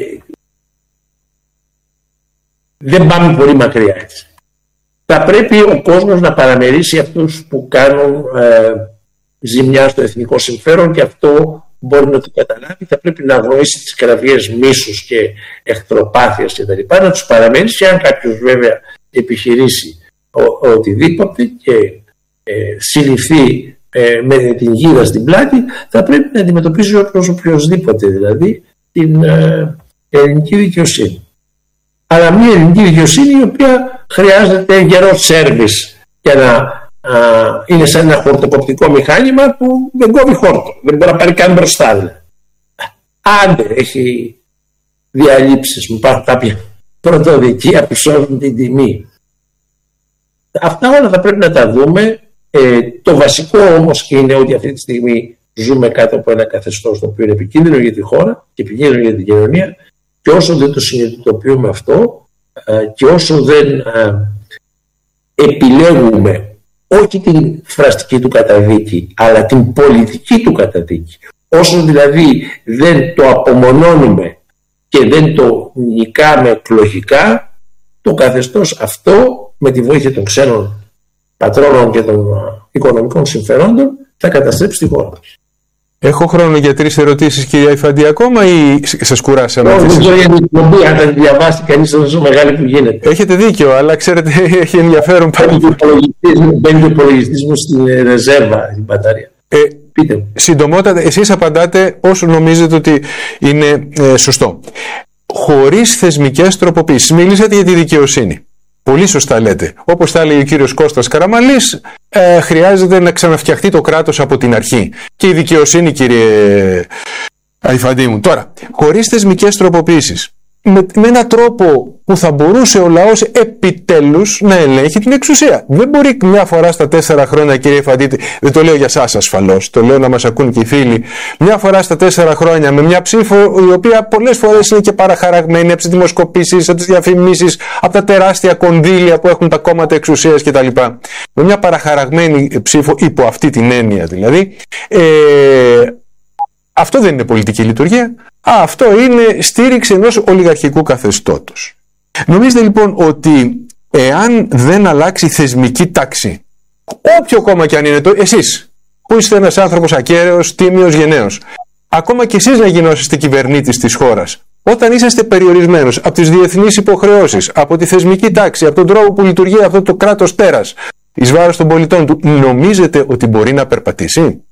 δεν πάμε πολύ μακριά έτσι. Θα πρέπει ο κόσμος να παραμερίσει αυτούς που κάνουν ε, ζημιά στο εθνικό συμφέρον και αυτό μπορεί να το καταλάβει. Θα πρέπει να αγνοήσει τις κραυγές μίσους και εχθροπάθειας και τα λοιπά, να τους παραμερίσει, και αν κάποιος βέβαια επιχειρήσει ο, οτιδήποτε και ε, συλληφθεί ε, με την γίδα στην πλάτη, θα πρέπει να αντιμετωπίσει όπως οποιοσδήποτε, δηλαδή την ε, ελληνική δικαιοσύνη. Αλλά μια ελληνική δικαιοσύνη η οποία χρειάζεται γερό σέρβις για να α, είναι σαν ένα χορτοκοπτικό μηχάνημα που δεν κόβει χόρτο, δεν μπορεί να πάρει καν μπροστά. Άντε, έχει διαλύψεις, μου υπάρχουν κάποια πρωτοδικεία που σώζουν την τιμή. Αυτά όλα θα πρέπει να τα δούμε. Ε, το βασικό όμως είναι ότι αυτή τη στιγμή ζούμε κάτω από ένα καθεστώς το οποίο είναι επικίνδυνο για τη χώρα και επικίνδυνο για την κοινωνία, και όσο δεν το συνειδητοποιούμε αυτό και όσο δεν επιλέγουμε όχι την φραστική του καταδίκη αλλά την πολιτική του καταδίκη, όσο δηλαδή δεν το απομονώνουμε και δεν το νικάμε εκλογικά, το καθεστώς αυτό με τη βοήθεια των ξένων πατρόνων και των οικονομικών συμφερόντων θα καταστρέψει τη χώρα. Έχω χρόνο για τρεις ερωτήσεις, κυρία Ιφαντή, ακόμα, ή σας κουράσαμε? Όχι, δεν ξέρω για την εκπομπή, αν τα διαβάσει κανείς τόσο μεγάλη που γίνεται. Έχετε δίκιο, αλλά ξέρετε, έχει ενδιαφέρον πάλι. Μπαίνει ο υπολογιστής μου στην ρεζέρβα, την μπαταρία. Ε, Πείτε. Συντομότατα, εσείς απαντάτε όσο νομίζετε ότι είναι ε, σωστό. Χωρίς θεσμικές τροποποίησεις, μιλήσατε για τη δικαιοσύνη. Πολύ σωστά λέτε. Όπως τα λέει ο κύριος Κώστας Καραμαλής, ε, χρειάζεται να ξαναφτιαχτεί το κράτος από την αρχή. Και η δικαιοσύνη, κύριε Αϊφαντή μου. Τώρα, χωρίς θεσμικές τροποποίησεις, με, με έναν τρόπο που θα μπορούσε ο λαός επιτέλους να ελέγχει την εξουσία. Δεν μπορεί μια φορά στα τέσσερα χρόνια, κύριε Αϊφαντή, δεν το λέω για σας ασφαλώς, το λέω να μας ακούν και οι φίλοι, μια φορά στα τέσσερα χρόνια με μια ψήφο η οποία πολλές φορές είναι και παραχαραγμένη από τις δημοσκοπήσεις, από τις διαφημίσεις, από τα τεράστια κονδύλια που έχουν τα κόμματα εξουσίας κτλ. Με μια παραχαραγμένη ψήφο, υπό αυτή την έννοια δηλαδή, ε, αυτό δεν είναι πολιτική λειτουργία. Α, αυτό είναι στήριξη ενός ολιγαρχικού καθεστώτος. Νομίζετε λοιπόν ότι εάν δεν αλλάξει θεσμική τάξη, όποιο κόμμα και αν είναι το, εσείς που είστε ένας άνθρωπος ακέραιος, τίμιος, γενναίος, ακόμα και εσείς να γινόσαστε κυβερνήτης της χώρας, όταν είσαστε περιορισμένος από τις διεθνείς υποχρεώσεις, από τη θεσμική τάξη, από τον τρόπο που λειτουργεί αυτό το κράτος τέρας εις βάρος των πολιτών του, νομίζετε ότι μπορεί να περπατήσει?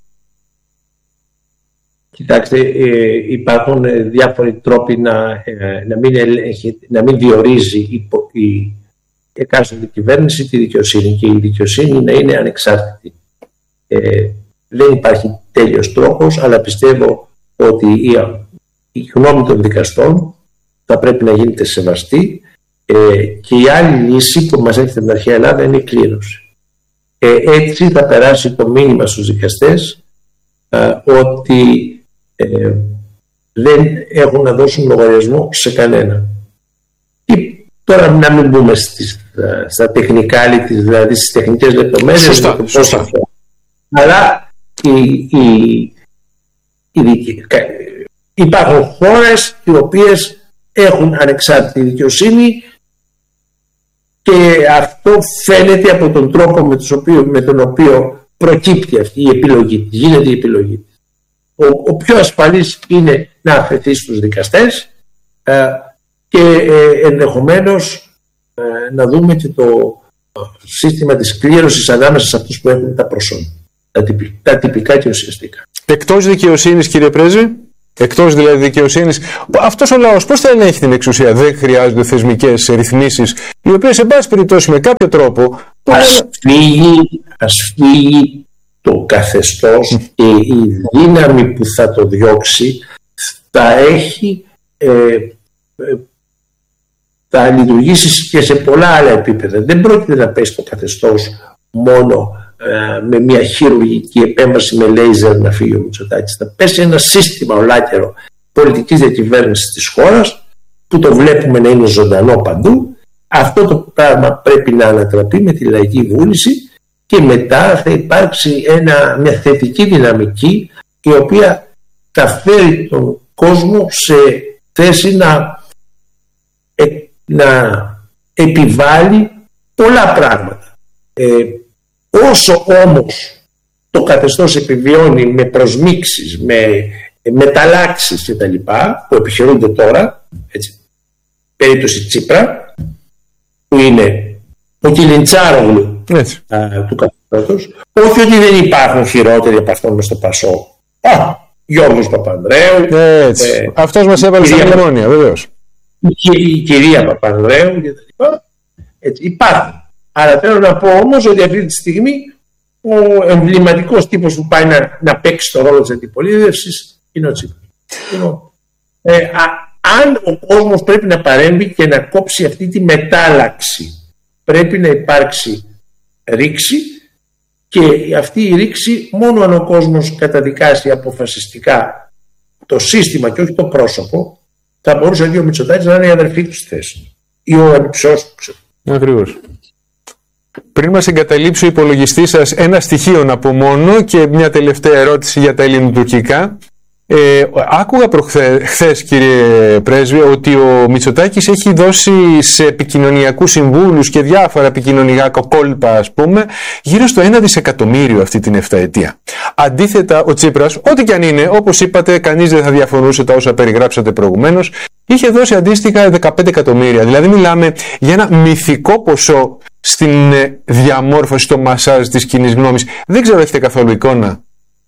Κοιτάξτε, ε, υπάρχουν διάφοροι τρόποι να, ε, να, μην, ελέγχει, να μην διορίζει η, η εκάστοτε κυβέρνηση τη δικαιοσύνη, και η δικαιοσύνη να είναι ανεξάρτητη. Ε, δεν υπάρχει τέλειος τρόπος, αλλά πιστεύω ότι η, η γνώμη των δικαστών θα πρέπει να γίνεται σεβαστή, ε, και η άλλη λύση που μας έρχεται στην αρχαία Ελλάδα είναι η κλήρωση. Ε, έτσι θα περάσει το μήνυμα στους δικαστές ε, ότι Ε, δεν έχουν να δώσουν λογαριασμό σε κανένα. Και τώρα να μην μπούμε στις, στα τεχνικά, δηλαδή στις τεχνικές λεπτομέρειες. Σωστά, σωστά. Αλλά η, η, η, υπάρχουν χώρες οι οποίες έχουν ανεξάρτητη δικαιοσύνη, και αυτό φαίνεται από τον τρόπο με, οποίο, με τον οποίο προκύπτει αυτή η επιλογή, γίνεται η επιλογή. Ο, ο πιο ασφαλής είναι να αφαιθεί στους δικαστές, ε, και ε, ενδεχομένως ε, να δούμε και το σύστημα της κλήρωσης ανάμεσα σε αυτούς που έχουν τα προσόντα, τα, τυπι, τα τυπικά και ουσιαστικά. Εκτός δικαιοσύνης, κύριε Πρέσβη, εκτός δηλαδή δικαιοσύνης, αυτός ο λαός πώς θα ελέγχει την εξουσία? Δεν χρειάζονται θεσμικές ρυθμίσεις, οι οποίες σε πάση περιπτώσει με κάποιο τρόπο... Ας φύγει, ας φύγει το καθεστώς και η δύναμη που θα το διώξει θα έχει ε, ε, θα λειτουργήσει και σε πολλά άλλα επίπεδα. Δεν πρόκειται να πέσει το καθεστώς μόνο ε, με μια χειρουργική επέμβαση με λέιζερ να φύγει ο Μητσοτάκης. Θα πέσει ένα σύστημα ολάκερο πολιτικής διακυβέρνησης της χώρας που το βλέπουμε να είναι ζωντανό παντού. Αυτό το πράγμα πρέπει να ανατραπεί με τη λαϊκή βούληση και μετά θα υπάρξει ένα, μια θετική δυναμική η οποία θα φέρει τον κόσμο σε θέση να, ε, να επιβάλλει πολλά πράγματα. Ε, όσο όμως το καθεστώς επιβιώνει με προσμίξεις, με μεταλλάξεις και τα λοιπά που επιχειρούνται τώρα, έτσι, περίπτωση Τσίπρα, που είναι ο Κιλιντσάρογλου του καθεστώτος, όχι ότι δεν υπάρχουν χειρότεροι από αυτόν μες στο Πασό. Α, Γιώργος Παπανδρέου. Ε, Αυτός μας έβαλε στα μνημόνια, βεβαίως. Η, η κυρία Παπανδρέου και τα λοιπά. Έτσι, υπάρχουν. Αλλά θέλω να πω όμως ότι αυτή τη στιγμή ο εμβληματικός τύπος που πάει να, να παίξει το ρόλο της αντιπολίτευσης είναι ο Τσίπρας. Ε, α, αν ο κόσμος πρέπει να παρέμβει και να κόψει αυτή τη μετάλλαξη, πρέπει να υπάρξει ρήξη, και αυτή η ρήξη μόνο αν ο κόσμος καταδικάσει αποφασιστικά το σύστημα και όχι το πρόσωπο, θα μπορούσε και ο Μητσοτάκης να είναι η αδερφή του στη θέση ή ο ανυψιός του. Ακριβώς. Πριν μας εγκαταλείψει ο υπολογιστής σας, ένα στοιχείο να πω μόνο και μια τελευταία ερώτηση για τα ελληνοτουρκικά. Ε, άκουγα προχθές, κύριε Πρέσβη, ότι ο Μητσοτάκης έχει δώσει σε επικοινωνιακούς συμβούλους και διάφορα επικοινωνιακά κόλπα, ας πούμε, γύρω στο ένα δισεκατομμύριο αυτή την εφταετία. Αντίθετα, ο Τσίπρας, ό,τι και αν είναι, όπως είπατε, κανείς δεν θα διαφωνούσε τα όσα περιγράψατε προηγουμένως, είχε δώσει αντίστοιχα δεκαπέντε εκατομμύρια. Δηλαδή μιλάμε για ένα μυθικό ποσό στην διαμόρφωση, στο μασάζ της κοινής γνώμης. Δεν ξέρω, έχετε καθόλου εικόνα?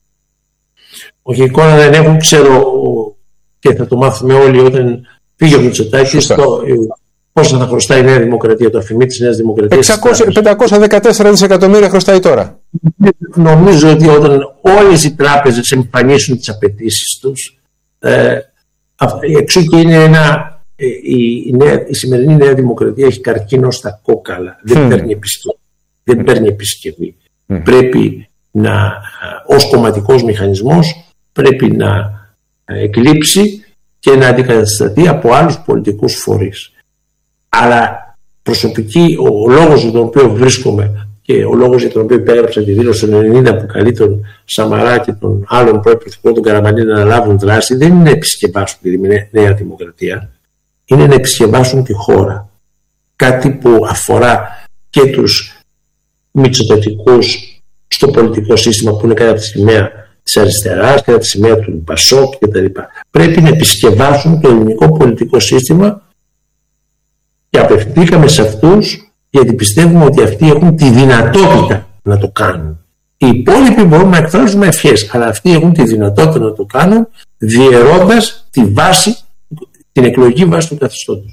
Όχι, εικόνα δεν έχουν, ξέρω, και θα το μάθουμε όλοι όταν φύγει ο Μητσοτάκης πόσα θα χρωστάει η Νέα Δημοκρατία, το αφημί της Νέας Δημοκρατίας. πεντακόσια δεκατέσσερα δισεκατομμύρια χρωστάει τώρα. Νομίζω ότι όταν όλες οι τράπεζες εμφανίσουν τις απαιτήσεις τους, ε, εξού και είναι ένα, ε, η, η, νέα, η σημερινή Νέα Δημοκρατία έχει καρκίνο στα κόκαλα, δεν mm. παίρνει επισκευή. Δεν παίρνει επισκευή. Mm. Πρέπει να, ως κομματικός μηχανισμός, πρέπει να εκλείψει και να αντικατασταθεί από άλλους πολιτικούς φορείς. Αλλά προσωπική, ο λόγος για τον οποίο βρίσκομαι και ο λόγος για τον οποίο υπέγραψα τη δήλωση των ενενήντα που καλεί τον Σαμαρά και τον άλλον πρώην πρωθυπουργό τον Καραμανλή να αναλάβουν δράση, δεν είναι να επισκευάσουν τη Νέα Δημοκρατία, είναι να επισκευάσουν τη χώρα. Κάτι που αφορά και τους μητσοτατικούς στο πολιτικό σύστημα που είναι κατά τη σημαία της αριστεράς, κατά τη σημαία του Πασόκ κτλ. Πρέπει να επισκευάσουν το ελληνικό πολιτικό σύστημα και απευθύνθηκαμε σε αυτούς γιατί πιστεύουμε ότι αυτοί έχουν τη δυνατότητα να το κάνουν. Οι υπόλοιποι μπορούμε να εκφράζουμε ευχές, αλλά αυτοί έχουν τη δυνατότητα να το κάνουν διαιρώντας τη βάση, την εκλογική βάση του καθεστώτος.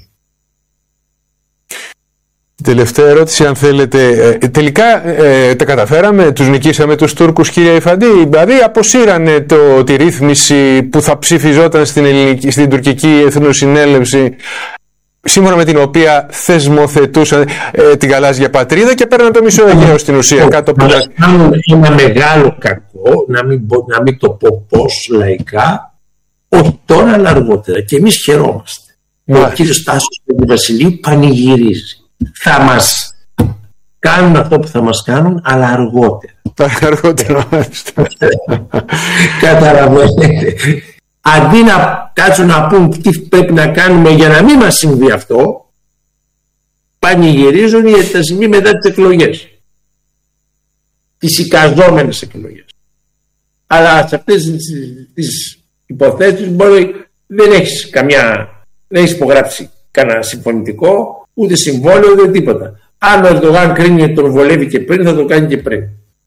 Τελευταία ερώτηση, αν θέλετε. Ε, τελικά ε, τα καταφέραμε, τους νικήσαμε τους Τούρκους, κύριε Ιφαντή? Δηλαδή αποσύρανε το, τη ρύθμιση που θα ψηφιζόταν στην, ελληνική, στην τουρκική εθνοσυνέλευση, σύμφωνα με την οποία θεσμοθετούσαν ε, την γαλάζια πατρίδα και πέραν το μισό Αιγαίο στην ουσία. Να κάνουν ένα μεγάλο κακό, να μην, να μην το πω πώς λαϊκά, όχι τώρα αλλά αργότερα. Και εμείς χαιρόμαστε. Μα. Ο κύριος Τάσος Βασιλείου πανηγυρίζει. Θα μας κάνουν αυτό που θα μας κάνουν, αλλά αργότερα. Αργότερα, μάλιστα. Καταλαβαίνετε. Αντί να κάτσουν να πούν τι πρέπει να κάνουμε για να μην μας συμβεί αυτό, πανηγυρίζουν γιατί θα συμβεί μετά τις εκλογές. Τις εικαζόμενες εκλογές. Αλλά σε αυτές τις υποθέσεις μπορεί, δεν έχεις καμιά, δεν έχεις υπογράψει κανένα συμφωνητικό, ούτε συμβόλαιο, ούτε τίποτα. Αν ο Ερντογάν κρίνει ότι τον βολεύει και πριν, θα το κάνει και πριν.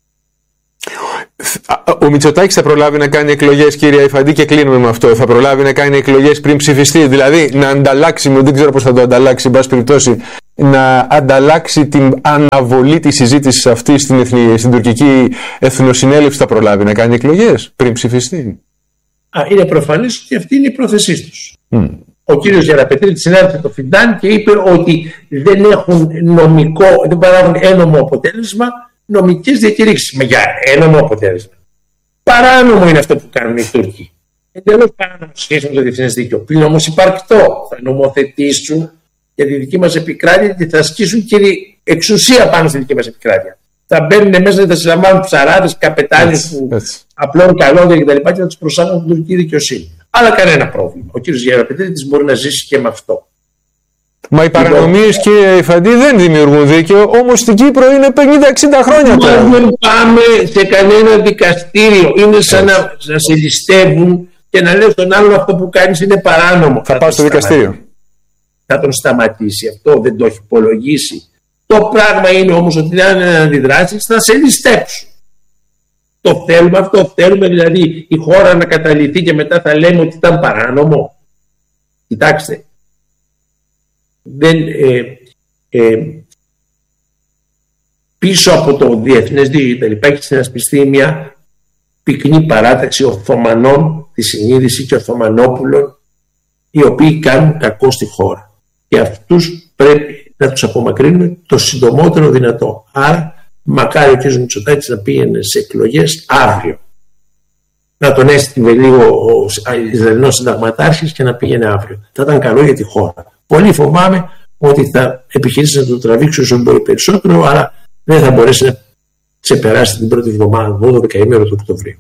Ο Μητσοτάκης θα προλάβει να κάνει εκλογές, κύριε Αϊφαντή, και κλείνουμε με αυτό. Θα προλάβει να κάνει εκλογές πριν ψηφιστεί, δηλαδή να ανταλλάξει, δεν ξέρω πώς θα το ανταλλάξει, εν πάση περιπτώσει, να ανταλλάξει την αναβολή της συζήτησης αυτή στην, εθνική, στην τουρκική εθνοσυνέλευση. Θα προλάβει να κάνει εκλογές πριν ψηφιστεί. Α, είναι προφανές ότι αυτή είναι η πρόθεσή τους. Mm. Ο κύριος Γεραπετρίτης συνάντησε το Φιντάν και είπε ότι δεν έχουν νομικό, δεν παράγουν ένομο αποτέλεσμα νομικές διακηρύξεις. Με για ένομο αποτέλεσμα. Παράνομο είναι αυτό που κάνουν οι Τούρκοι. Εντελώς παράνομο σχέση με το διεθνές δίκαιο. Πλην όμως υπαρκτό. Θα νομοθετήσουν για τη δική μας επικράτεια και θα ασκήσουν και εξουσία πάνω στη δική μας επικράτεια. Θα μπαίνουν μέσα και θα συλλαμβάνουν ψαράδες, καπετάνιους που απλώνουν καλώδια κτλ. Και, και θα τους προσάγουν την τουρκική δικαιοσύνη. Αλλά κανένα πρόβλημα. Ο κύριος Γεραπετρίτης μπορεί να ζήσει και με αυτό. Μα οι παρανομίες, κύριε Αϊφαντή, δεν δημιουργούν δίκαιο, όμως στην Κύπρο είναι πενήντα εξήντα χρόνια τώρα. Δεν πάμε σε κανένα δικαστήριο. Είναι σαν να, να σε ληστεύουν και να λες τον άλλον αυτό που κάνεις είναι παράνομο. Θα, θα πάω στο δικαστήριο. Θα τον σταματήσει. Αυτό δεν το έχει υπολογίσει. Το πράγμα είναι όμως ότι αν αντιδράσεις θα σε ληστέψουν. Το θέλουμε αυτό. Θέλουμε δηλαδή η χώρα να καταλυθεί και μετά θα λέμε ότι ήταν παράνομο. Κοιτάξτε. Δεν, ε, ε, πίσω από το διεθνές δίκαιο υπάρχει συνασπιστεί μια πυκνή παράταξη Οθωμανών τη συνείδηση και Οθωμανόπουλων, οι οποίοι κάνουν κακό στη χώρα και αυτούς πρέπει να τους απομακρύνουμε το συντομότερο δυνατό. Άρα μακάρι ο κ. Μητσοτάκης να πήγαινε σε εκλογές αύριο, να τον έστειλε λίγο ο Ισραηλινός συνταγματάρχης και να πήγαινε αύριο. Θα ήταν καλό για τη χώρα. Πολύ φοβάμαι ότι θα επιχειρήσει να το τραβήξει όσο μπορεί περισσότερο, αλλά δεν θα μπορέσει να ξεπεράσει την πρώτη εβδομάδα, δώδεκα ημέρα του Οκτωβρίου.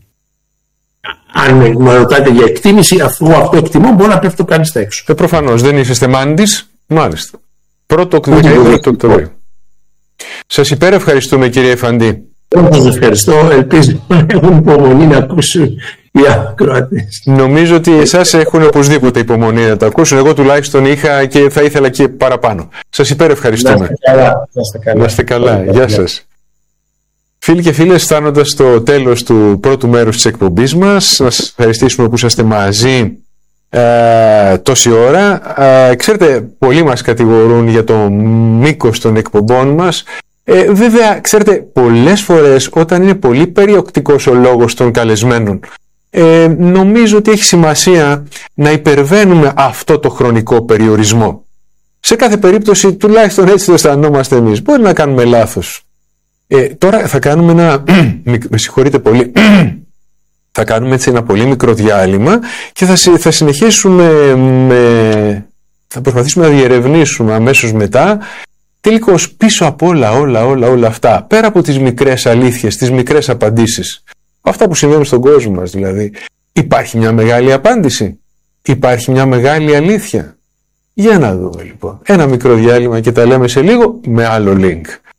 Αν με ρωτάτε για εκτίμηση, αφού αυτό εκτιμώ, μπορεί να πέφτω κανείς στα έξω. Ε, προφανώς δεν είσαστε μάντης, μάλιστα. Πρώτο δεκαήμερο του Οκτωβρίου. Σας υπερευχαριστούμε, κύριε Αϊφαντή. Εγώ σας ευχαριστώ. Ελπίζω να έχουν υπομονή να ακούσουν οι ακροατές. Νομίζω ότι εσάς έχουν οπωσδήποτε υπομονή να το ακούσουν. Εγώ τουλάχιστον είχα και θα ήθελα και παραπάνω. Σας υπερευχαριστούμε. Να είστε καλά. Να είστε καλά. Να είστε καλά. Γεια σας. Φίλοι και φίλες, φτάνοντας στο τέλος του πρώτου μέρους της εκπομπής μας, να σας ευχαριστήσουμε που είσαστε μαζί ε, τόση ώρα. Ε, ξέρετε, πολλοί μας κατηγορούν για το μήκος των εκπομπών μας. Ε, βέβαια, ξέρετε, πολλές φορές όταν είναι πολύ περιοκτικός ο λόγος των καλεσμένων, ε, νομίζω ότι έχει σημασία να υπερβαίνουμε αυτό το χρονικό περιορισμό. Σε κάθε περίπτωση, τουλάχιστον έτσι το αισθανόμαστε εμείς. Μπορεί να κάνουμε λάθος. Ε, τώρα θα κάνουμε ένα, με συγχωρείτε πολύ, θα κάνουμε έτσι ένα πολύ μικρό διάλειμμα και θα, θα συνεχίσουμε με, θα προσπαθήσουμε να διερευνήσουμε αμέσως μετά τελικώς πίσω από όλα, όλα, όλα, όλα αυτά, πέρα από τις μικρές αλήθειες, τις μικρές απαντήσεις, αυτά που συμβαίνουν στον κόσμο μας δηλαδή, υπάρχει μια μεγάλη απάντηση, υπάρχει μια μεγάλη αλήθεια. Για να δούμε λοιπόν. Ένα μικρό διάλειμμα και τα λέμε σε λίγο με άλλο link.